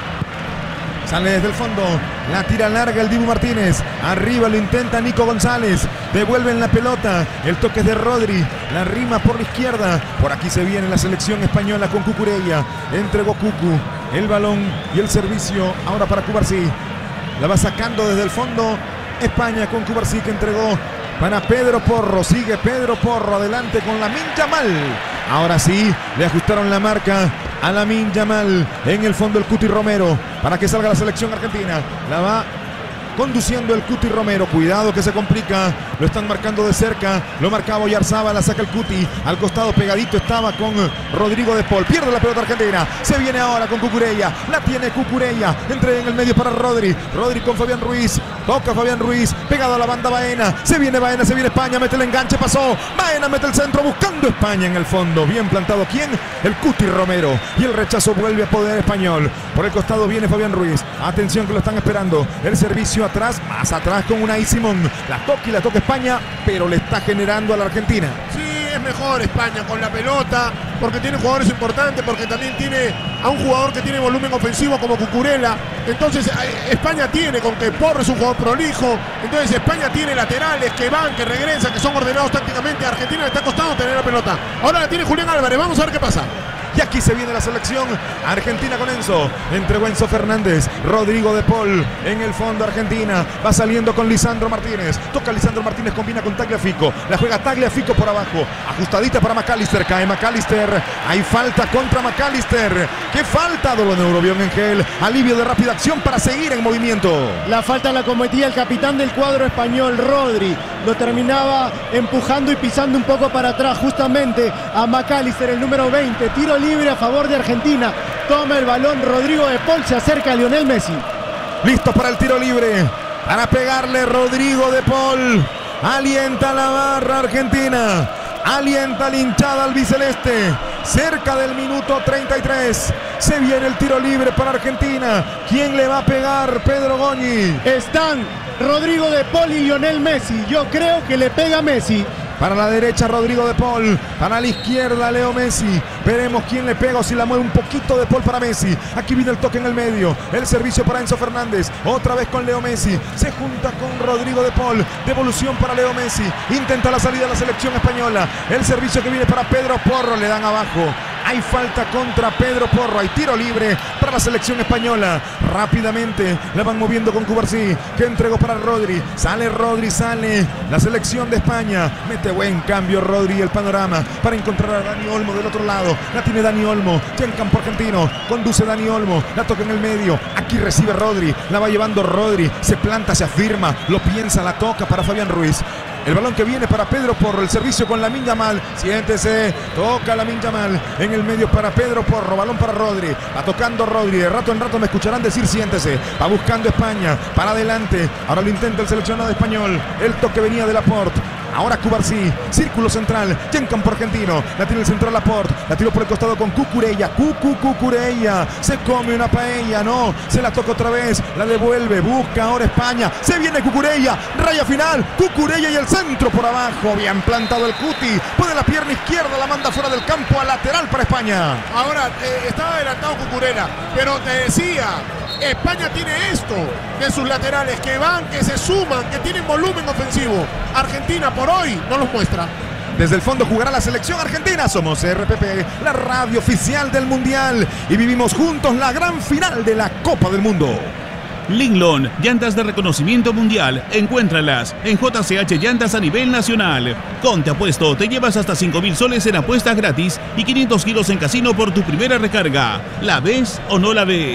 Sale desde el fondo, la tira larga el Dibu Martínez. Arriba lo intenta Nico González. Devuelven la pelota. El toque es de Rodri. La rima por la izquierda. Por aquí se viene la selección española con Cucurella. Entregó Cucu el balón y el servicio ahora para Cubarsí. La va sacando desde el fondo España con Cubarsí que entregó para Pedro Porro. Sigue Pedro Porro adelante con Lamine Yamal. Ahora sí, le ajustaron la marca a Lamine Yamal. En el fondo el Cuti Romero para que salga la selección argentina. La va conduciendo el Cuti Romero. Cuidado que se complica. Lo están marcando de cerca. Lo marcaba Oyarzabal. La saca el Cuti. Al costado pegadito estaba con Rodrigo de Paul. Pierde la pelota argentina. Se viene ahora con Cucurella. La tiene Cucurella. Entre en el medio para Rodri. Rodri con Fabián Ruiz. Toca Fabián Ruiz. Pegado a la banda Baena. Se viene Baena. Se viene España. Mete el enganche. Pasó. Baena mete el centro. Buscando España en el fondo. Bien plantado. ¿Quién? El Cuti Romero. Y el rechazo vuelve a poder español. Por el costado viene Fabián Ruiz. Atención que lo están esperando. El servicio atrás, más atrás con Unai Simón. La toca España, pero le está generando a la Argentina. Sí, es mejor España con la pelota, porque tiene jugadores importantes, porque también tiene a un jugador que tiene volumen ofensivo como Cucurella. Entonces España tiene con que Porro es un jugador prolijo. Entonces España tiene laterales que van, que regresan, que son ordenados tácticamente. A Argentina le está costando tener la pelota. Ahora la tiene Julián Álvarez, vamos a ver qué pasa. Y aquí se viene la selección argentina con Enzo. Entregó Enzo Fernández. Rodrigo de Paul en el fondo Argentina. Va saliendo con Lisandro Martínez. Toca Lisandro Martínez, combina con Tagliafico. La juega Tagliafico por abajo. Ajustadita para McAllister. Cae McAllister. Hay falta contra McAllister. ¿Qué falta? Dolor de Neurobión en gel. Alivio de rápida acción para seguir en movimiento. La falta la cometía el capitán del cuadro español, Rodri. Lo terminaba empujando y pisando un poco para atrás justamente a McAllister, el número 20. Tiro libre a favor de Argentina. Toma el balón Rodrigo de Paul. Se acerca a Lionel Messi. Listo para el tiro libre. Para pegarle Rodrigo de Paul. Alienta la barra argentina. Alienta la hinchada albiceleste. Cerca del minuto 33. Se viene el tiro libre para Argentina. ¿Quién le va a pegar? Pedro Goñi. Están Rodrigo de Paul y Lionel Messi. Yo creo que le pega Messi. Para la derecha Rodrigo de Paul. Para la izquierda Leo Messi. Veremos quién le pega o si la mueve un poquito de Paul para Messi. Aquí viene el toque en el medio. El servicio para Enzo Fernández. Otra vez con Leo Messi. Se junta con Rodrigo de Paul. Devolución para Leo Messi. Intenta la salida de la selección española. El servicio que viene para Pedro Porro. Le dan abajo. Hay falta contra Pedro Porro. Hay tiro libre para la selección española. Rápidamente la van moviendo con Cubarsí, que entregó para Rodri. Sale Rodri, sale la selección de España. Mete buen cambio Rodri el panorama para encontrar a Dani Olmo del otro lado. La tiene Dani Olmo. Ya en campo argentino. Conduce Dani Olmo. La toca en el medio. Aquí recibe Rodri. La va llevando Rodri. Se planta, se afirma. Lo piensa, la toca para Fabián Ruiz. El balón que viene para Pedro Porro. El servicio con Lamine Yamal. Siéntese. Toca Lamine Yamal. En el medio para Pedro Porro. Balón para Rodri. Va tocando Rodri. De rato en rato me escucharán decir siéntese. Va buscando España. Para adelante. Ahora lo intenta el seleccionado español. El toque venía de Laporte. Ahora Cubarsí, círculo central, ya en campo argentino. La tiene el central Laporte, la tiró por el costado con Cucurella. Cucurella, se come una paella, no, se la toca otra vez, la devuelve, busca ahora España. Se viene Cucurella, raya final, Cucurella y el centro por abajo. Bien plantado el Cuti, pone la pierna izquierda, la manda fuera del campo a lateral para España. Ahora estaba adelantado Cucurella, pero te decía, España tiene esto de sus laterales que van, que se suman, que tienen volumen ofensivo. Argentina por hoy no los muestra. Desde el fondo jugará la selección argentina. Somos RPP, la radio oficial del Mundial, y vivimos juntos la gran final de la Copa del Mundo. Linglon, llantas de reconocimiento mundial. Encuéntralas en JCH Llantas a nivel nacional. Con Te Apuesto te llevas hasta 5.000 soles en apuestas gratis y 500 kilos en casino por tu primera recarga. ¿La ves o no la ves?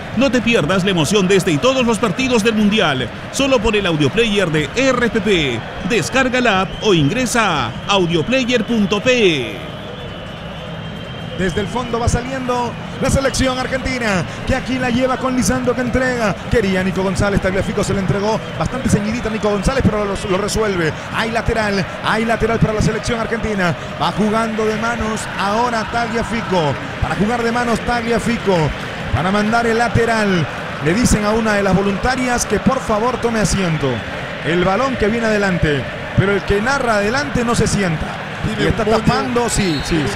No te pierdas la emoción de este y todos los partidos del Mundial, solo por el audioplayer de RPP. Descarga la app o ingresa a audioplayer.pe. Desde el fondo va saliendo la selección argentina, que aquí la lleva con Lisandro, que entrega. Quería Nico González, Tagliafico se le entregó bastante ceñidita Nico González, pero lo resuelve. Hay lateral para la selección argentina. Va jugando de manos ahora Tagliafico. Para jugar de manos Tagliafico, para mandar el lateral. Le dicen a una de las voluntarias que por favor tome asiento. El balón que viene adelante, pero el que narra adelante no se sienta. Y está tapando, sí.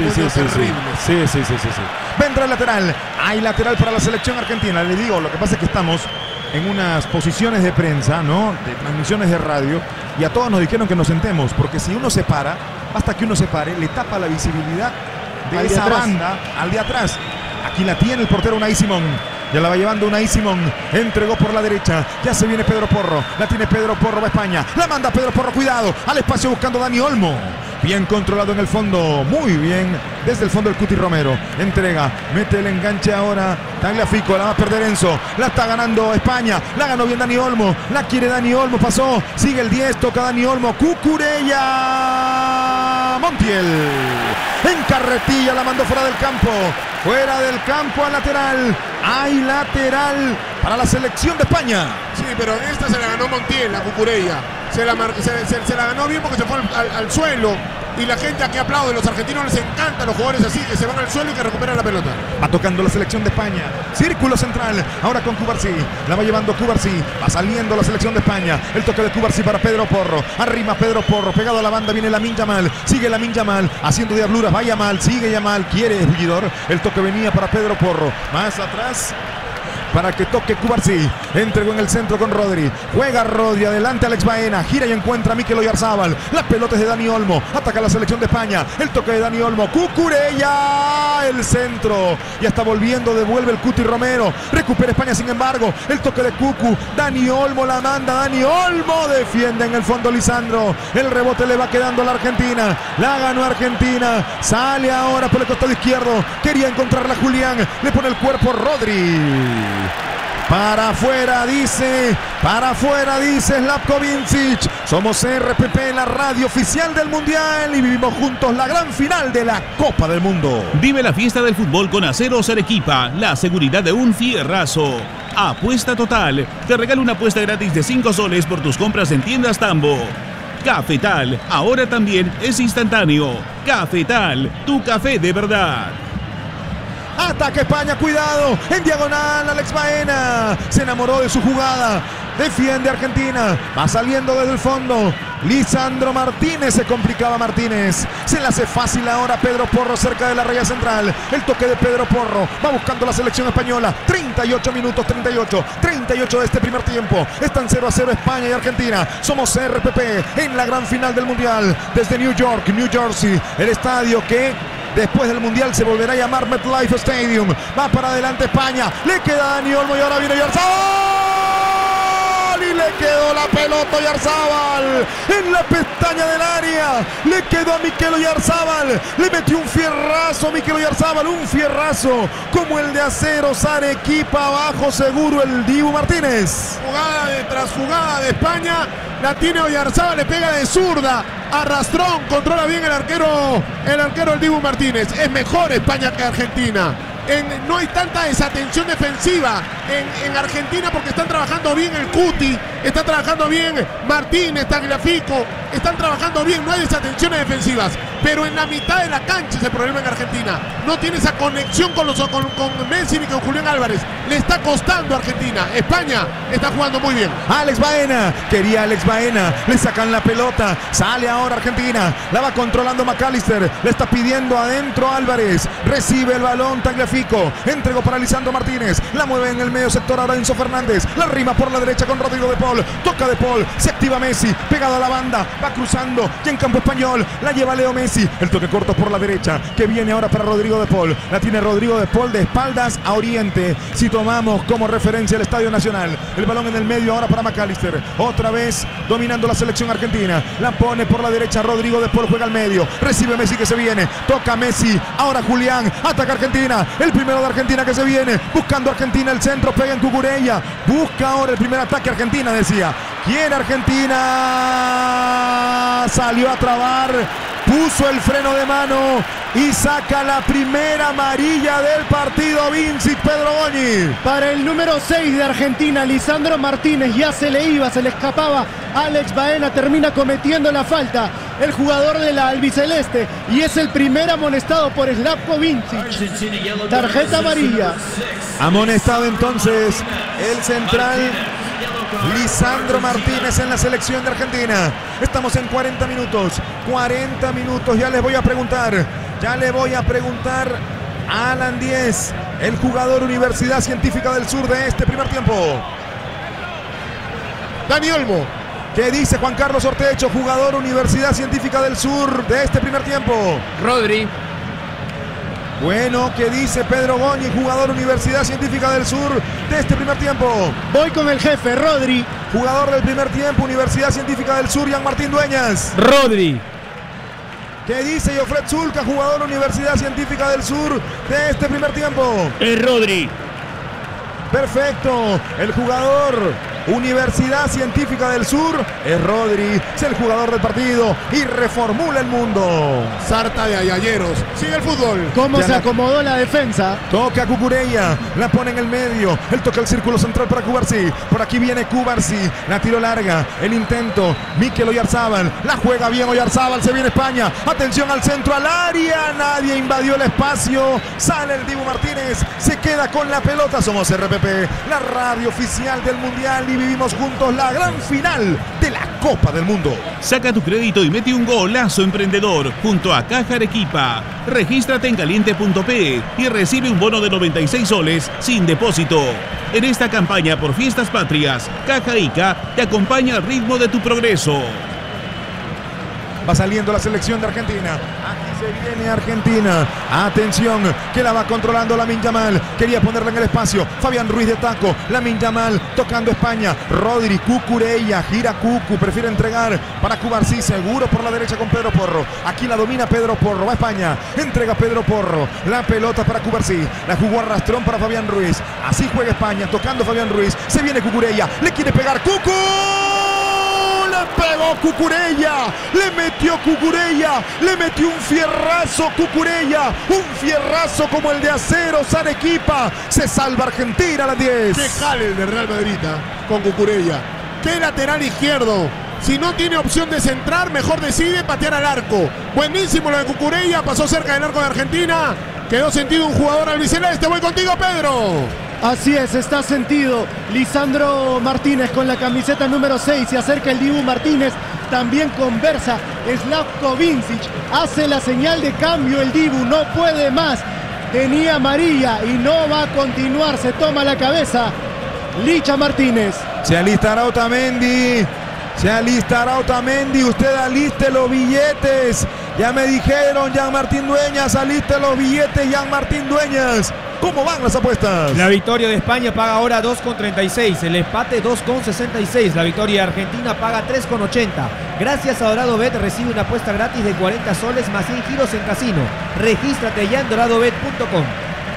Vendrá el lateral. Hay lateral para la selección argentina. Le digo, lo que pasa es que estamos en unas posiciones de prensa, ¿no? De transmisiones de radio. Y a todos nos dijeron que nos sentemos. Porque si uno se para, basta que uno se pare, le tapa la visibilidad de esa banda al de atrás. Aquí la tiene el portero Unai Simón. Ya la va llevando Unai Simón. Entregó por la derecha. Ya se viene Pedro Porro. La tiene Pedro Porro, va a España. La manda Pedro Porro, cuidado. Al espacio buscando Dani Olmo. Bien controlado en el fondo. Muy bien. Desde el fondo el Cuti Romero. Entrega. Mete el enganche ahora. Tagliafico. La va a perder Enzo. La está ganando España. La ganó bien Dani Olmo. La quiere Dani Olmo. Pasó. Sigue el 10. Toca Dani Olmo. Cucurella. Montiel. En carretilla la mandó fuera del campo. Fuera del campo al lateral. Hay lateral para la selección de España. Sí, pero esta se la ganó Montiel, la Cucurella. Se la ganó bien porque se fue al suelo. Y la gente aquí aplaude. Los argentinos les encantan los jugadores así, que se van al suelo y que recuperan la pelota. Va tocando la selección de España. Círculo central. Ahora con Cubarsí. La va llevando Cubarsí. Va saliendo la selección de España. El toque de Cubarsí para Pedro Porro. Arriba Pedro Porro. Pegado a la banda viene Lamine Yamal. Sigue Lamine Yamal. Haciendo diabluras. Va Yamal. Sigue Yamal. Quiere Bullidor. El toque venía para Pedro Porro. Más atrás. Para que toque Cubarsí. Entregó en el centro con Rodri. Juega Rodri. Adelante Alex Baena. Gira y encuentra a Mikel Oyarzábal. Las pelotas de Dani Olmo. Ataca la selección de España. El toque de Dani Olmo. Cucurella. El centro. Ya está volviendo. Devuelve el Cuti Romero. Recupera España sin embargo. El toque de Cucu. Dani Olmo la manda. Dani Olmo. Defiende en el fondo Lisandro. El rebote le va quedando a la Argentina. La ganó Argentina. Sale ahora por el costado izquierdo. Quería encontrarla Julián. Le pone el cuerpo Rodri. Para afuera dice Slavko Vincic. Somos RPP, la radio oficial del Mundial, y vivimos juntos la gran final de la Copa del Mundo. Vive la fiesta del fútbol con Aceros Arequipa, la seguridad de un fierrazo. Apuesta total. Te regala una apuesta gratis de 5 soles por tus compras en tiendas Tambo. Cafetal, ahora también es instantáneo. Cafetal, tu café de verdad. Ataca España, cuidado, en diagonal Alex Baena, se enamoró de su jugada, defiende Argentina, va saliendo desde el fondo, Lisandro Martínez, se complicaba Martínez, se le hace fácil ahora Pedro Porro cerca de la raya central, el toque de Pedro Porro, va buscando la selección española, 38 minutos, 38 de este primer tiempo, están 0-0 España y Argentina, somos RPP en la gran final del Mundial, desde New York, New Jersey, el estadio que después del Mundial se volverá a llamar MetLife Stadium. Va para adelante España. Le queda Dani Olmo y ahora viene Oyarzábal. Y le quedó la pelota a Oyarzábal. En la pestaña del área. Le quedó a Mikel Oyarzábal. Le metió un fierrazo a Mikel Oyarzábal. Un fierrazo como el de Aceros Arequipa. Abajo seguro el Dibu Martínez. Jugada tras jugada de España. La tiene Oyarzábal. Le pega de zurda. Arrastrón, controla bien el arquero el Dibu Martínez. Es mejor España que Argentina. No hay tanta desatención defensiva en Argentina porque están trabajando bien el Cuti, está trabajando bien Martínez, Tagliafico, están trabajando bien, no hay desatenciones defensivas, pero en la mitad de la cancha es el problema en Argentina. No tiene esa conexión con Messi ni con Julián Álvarez. Le está costando a Argentina. España está jugando muy bien. Alex Baena, quería Alex Baena, le sacan la pelota, sale ahora Argentina, la va controlando McAllister, le está pidiendo adentro Álvarez, recibe el balón Tagliafico, entregó para Lisandro Martínez, la mueve en el medio sector ahora Enzo Fernández, la rima por la derecha con Rodrigo de Paul, toca de Paul, se activa Messi, pegado a la banda, va cruzando, y en campo español, la lleva Leo Messi, el toque corto por la derecha, que viene ahora para Rodrigo de Paul, la tiene Rodrigo de Paul de espaldas a Oriente, si tomamos como referencia el Estadio Nacional, el balón en el medio ahora para McAllister, otra vez dominando la selección argentina, la pone por la derecha Rodrigo de Paul, juega al medio, recibe Messi que se viene, toca Messi, ahora Julián, ataca Argentina, el primero de Argentina que se viene, buscando Argentina el centro, centro, pega en Cucurella. Busca ahora el primer ataque Argentina, decía. Quiere Argentina. Salió a trabar. Puso el freno de mano y saca la primera amarilla del partido Vincit Pedro Goñi. Para el número 6 de Argentina, Lisandro Martínez, ya se le iba, se le escapaba. Alex Baena termina cometiendo la falta. El jugador de la albiceleste, y es el primer amonestado por Slavko Vincic. Tarjeta amarilla. Amonestado entonces el central Lisandro Martínez en la selección de Argentina. Estamos en 40 minutos. 40 minutos. Ya les voy a preguntar a Alan Díez, el jugador Universidad Científica del Sur de este primer tiempo. Dani Olmo. ¿Qué dice Juan Carlos Ortecho, jugador Universidad Científica del Sur de este primer tiempo? Rodri. Bueno, ¿qué dice Pedro Goñi, jugador Universidad Científica del Sur de este primer tiempo? Voy con el jefe, Rodri. Jugador del primer tiempo, Universidad Científica del Sur, Jan Martín Dueñas. Rodri. ¿Qué dice Jofred Zulca, jugador Universidad Científica del Sur de este primer tiempo? Rodri. Perfecto, el jugador Universidad Científica del Sur es Rodri, es el jugador del partido y reformula el mundo. Sarta de ayayeros. Sigue el fútbol. ¿Cómo Ya se la- acomodó la defensa? Toca Cucurella, la pone en el medio, él toca el círculo central para Cubarsí, por aquí viene Cubarsí, la tiro larga, el intento, Mikel Oyarzábal, la juega bien Oyarzábal, se viene España, atención al centro, al área, nadie invadió el espacio, sale el Dibu Martínez, se queda con la pelota, somos RPP, la radio oficial del Mundial y vivimos juntos la gran final de la Copa del Mundo. Saca tu crédito y mete un golazo emprendedor junto a Caja Arequipa. Regístrate en caliente.pe y recibe un bono de 96 soles sin depósito. En esta campaña por Fiestas Patrias, Caja Ica te acompaña al ritmo de tu progreso. Va saliendo la selección de Argentina. Aquí se viene Argentina. Atención, que la va controlando Lamine Yamal. Quería ponerla en el espacio. Fabián Ruiz de taco. Lamine Yamal tocando España. Rodri, Cucurella, gira Cucu. Prefiere entregar para Cubarsí. Seguro por la derecha con Pedro Porro. Aquí la domina Pedro Porro. Va a España. Entrega Pedro Porro. La pelota para Cubarsí. La jugó a rastrón para Fabián Ruiz. Así juega España. Tocando Fabián Ruiz. Se viene Cucurella. Le quiere pegar Cucu. Le pegó Cucurella, le metió Cucurella, le metió un fierrazo Cucurella, un fierrazo como el de Aceros Arequipa. Se salva Argentina a las 10. Qué jale el de Real Madrid con Cucurella. Qué lateral izquierdo. Si no tiene opción de centrar, mejor decide patear al arco. Buenísimo lo de Cucurella, pasó cerca del arco de Argentina. Quedó sentido un jugador albiceleste. Voy contigo, Pedro. Así es, está sentido. Lisandro Martínez con la camiseta número 6. Se acerca el Dibu Martínez. También conversa Slavko Vincic. Hace la señal de cambio el Dibu. No puede más. Tenía amarilla y no va a continuar. Se toma la cabeza Licha Martínez. Se alistará Otamendi. Se alistará Otamendi. Usted aliste los billetes. Ya me dijeron, Jan Martín Dueñas. Aliste los billetes, Jan Martín Dueñas. ¿Cómo van las apuestas? La victoria de España paga ahora 2,36. El empate 2,66. La victoria de Argentina paga 3,80. Gracias a Dorado Bet recibe una apuesta gratis de 40 soles más 100 giros en casino. Regístrate ya en doradobet.com.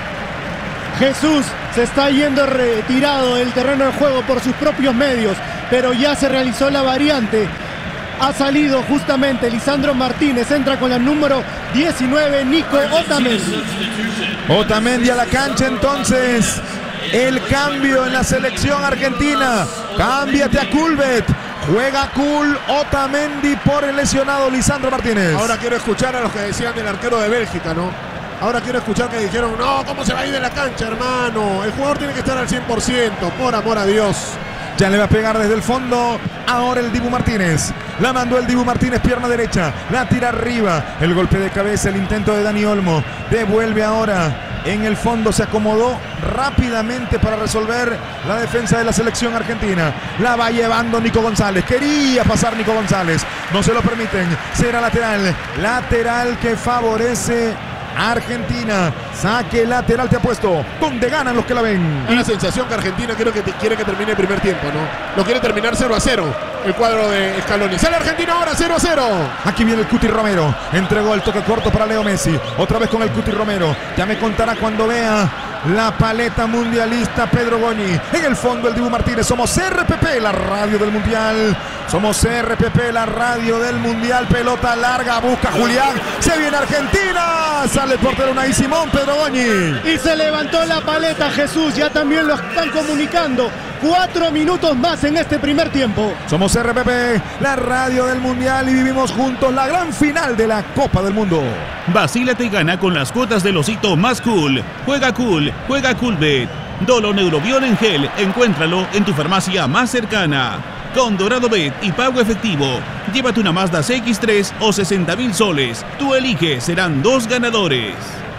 Jesús se está yendo retirado del terreno de juego por sus propios medios, pero ya se realizó la variante. Ha salido justamente Lisandro Martínez, entra con la número 19, Nico Otamendi. Otamendi a la cancha entonces. El cambio en la selección argentina. Cámbiate a Culbet. Juega Cool Otamendi por el lesionado Lisandro Martínez. Ahora quiero escuchar a los que decían del arquero de Bélgica, ¿no? Ahora quiero escuchar que dijeron, no, ¿cómo se va a ir de la cancha, hermano? El jugador tiene que estar al 100%, por amor a Dios. Ya le va a pegar desde el fondo. Ahora el Dibu Martínez. La mandó el Dibu Martínez, pierna derecha. La tira arriba. El golpe de cabeza, el intento de Dani Olmo. Devuelve ahora. En el fondo se acomodó rápidamente para resolver la defensa de la selección argentina. La va llevando Nico González. Quería pasar Nico González. No se lo permiten. Será lateral. Lateral que favorece Argentina. Saque lateral, te apuesto. ¿Dónde ganan los que la ven? Da la sensación que Argentina quiere que termine el primer tiempo, ¿no? Lo quiere terminar 0-0 el cuadro de Scaloni. Sale Argentina ahora 0-0. Aquí viene el Cuti Romero. Entregó el toque corto para Leo Messi. Otra vez con el Cuti Romero. Ya me contará cuando vea la paleta mundialista Pedro Goñi. En el fondo el Dibu Martínez. Somos RPP, la radio del mundial. Somos RPP, la radio del mundial. Pelota larga, busca Julián. Se viene Argentina. Sale el portero Unai Simón, Pedro Goñi. Y se levantó la paleta, Jesús. Ya también lo están comunicando. 4 minutos más en este primer tiempo. Somos RPP, la radio del mundial, y vivimos juntos la gran final de la Copa del Mundo. Vacílate y gana con las cuotas del osito más cool. Juega Coolbet. Dolo Neurobión en gel, encuéntralo en tu farmacia más cercana. Con Dorado Bet y pago efectivo, llévate una Mazda CX-3 o 60.000 soles. Tú eliges, serán 2 ganadores.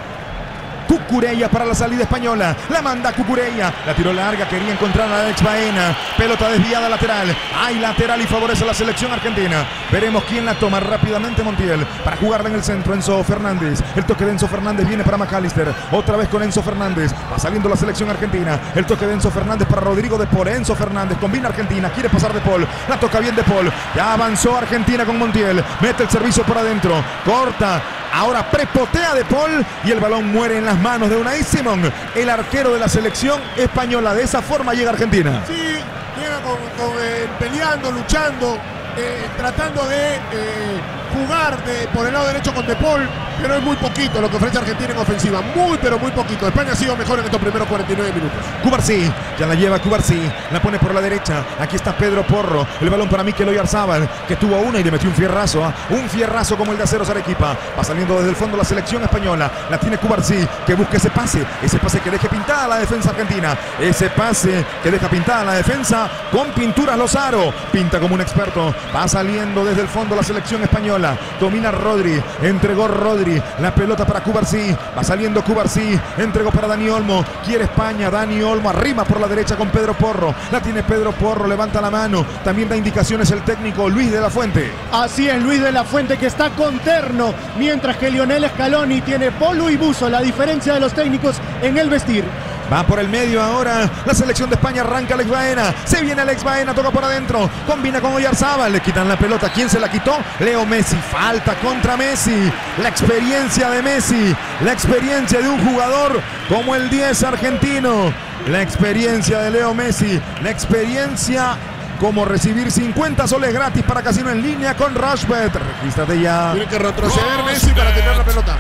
Cucurella para la salida española. La manda Cucurella. La tiró larga. Quería encontrar a Alex Baena. Pelota desviada lateral. Hay lateral y favorece a la selección argentina. Veremos quién la toma rápidamente. Montiel para jugarla en el centro. Enzo Fernández. El toque de Enzo Fernández viene para McAllister. Otra vez con Enzo Fernández. Va saliendo la selección argentina. El toque de Enzo Fernández para Rodrigo de Paul. Enzo Fernández combina Argentina. Quiere pasar de Paul. La toca bien de Paul. Ya avanzó Argentina con Montiel. Mete el servicio por adentro. Corta. Ahora prepotea de Paul y el balón muere en las manos de Unai Simón, el arquero de la selección española. De esa forma llega Argentina. Sí, llega peleando, luchando, tratando de jugar por el lado derecho con De Paul, pero es muy poquito lo que ofrece Argentina en ofensiva. Pero muy poquito. España ha sido mejor en estos primeros 49 minutos. Cubarsí, ya la lleva Cubarsí, la pone por la derecha. Aquí está Pedro Porro, el balón para Mikel Oyarzabal, que tuvo una y le metió un fierrazo como el de Aceros Arequipa. Va saliendo desde el fondo la selección española. La tiene Cubarsí, que busca ese pase que deje pintada la defensa argentina. Ese pase que deja pintada la defensa con pinturas Lozaro. Pinta como un experto. Va saliendo desde el fondo la selección española. Domina Rodri, entregó Rodri, la pelota para Cubarsí, va saliendo Cubarsí, entregó para Dani Olmo, quiere España, Dani Olmo arriba por la derecha con Pedro Porro, la tiene Pedro Porro, levanta la mano, también da indicaciones el técnico Luis de la Fuente. Así es, Luis de la Fuente, que está con terno, mientras que Lionel Scaloni tiene polo y buzo, la diferencia de los técnicos en el vestir. Va por el medio ahora la selección de España, arranca Alex Baena, se viene Alex Baena, toca por adentro, combina con Oyarzabal, le quitan la pelota. ¿Quién se la quitó? Leo Messi. Falta contra Messi. La experiencia de Messi, la experiencia de un jugador como el 10 argentino, la experiencia de Leo Messi, la experiencia como recibir 50 soles gratis para casino en línea con Rushbet. Regístrate ya. Tiene que retroceder Messi para tener la pelota.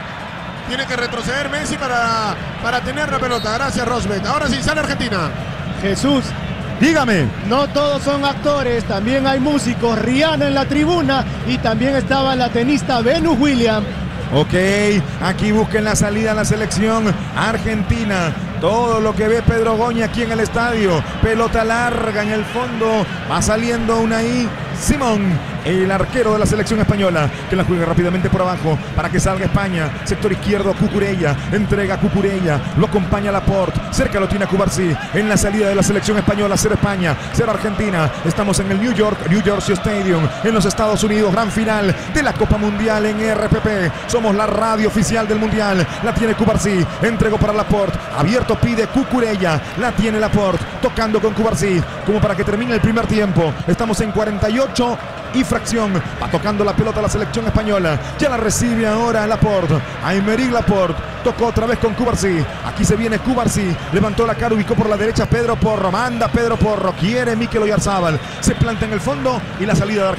Tiene que retroceder Messi para tener la pelota. Gracias, Rosbet. Ahora sí sale Argentina. Jesús, dígame. No todos son actores, también hay músicos. Rihanna en la tribuna y también estaba la tenista Venus Williams. Ok, aquí busquen la salida a la selección argentina. Todo lo que ve Pedro Goñi aquí en el estadio. Pelota larga en el fondo. Va saliendo Unai Simón, el arquero de la selección española, que la juega rápidamente por abajo para que salga España. Sector izquierdo, Cucurella. Entrega a Cucurella. Lo acompaña Laporte. Cerca lo tiene a Cubarsí. En la salida de la selección española. 0 España, 0 Argentina. Estamos en el New Jersey Stadium, en los Estados Unidos. Gran final de la Copa Mundial en RPP. Somos la radio oficial del Mundial. La tiene Cubarsí. Entregó para Laporte. Abierto pide Cucurella. La tiene Laporte. Tocando con Cubarsí. Como para que termine el primer tiempo. Estamos en 48 y fracción. Va tocando la pelota la selección española. Ya la recibe ahora Laporte. Aymeric Laporte. Tocó otra vez con Cubarsí. Aquí se viene Cubarsí. Levantó la cara, ubicó por la derecha Pedro Porro. Manda Pedro Porro. Quiere Mikel Oyarzabal. Se planta en el fondo y la salida de Argentina.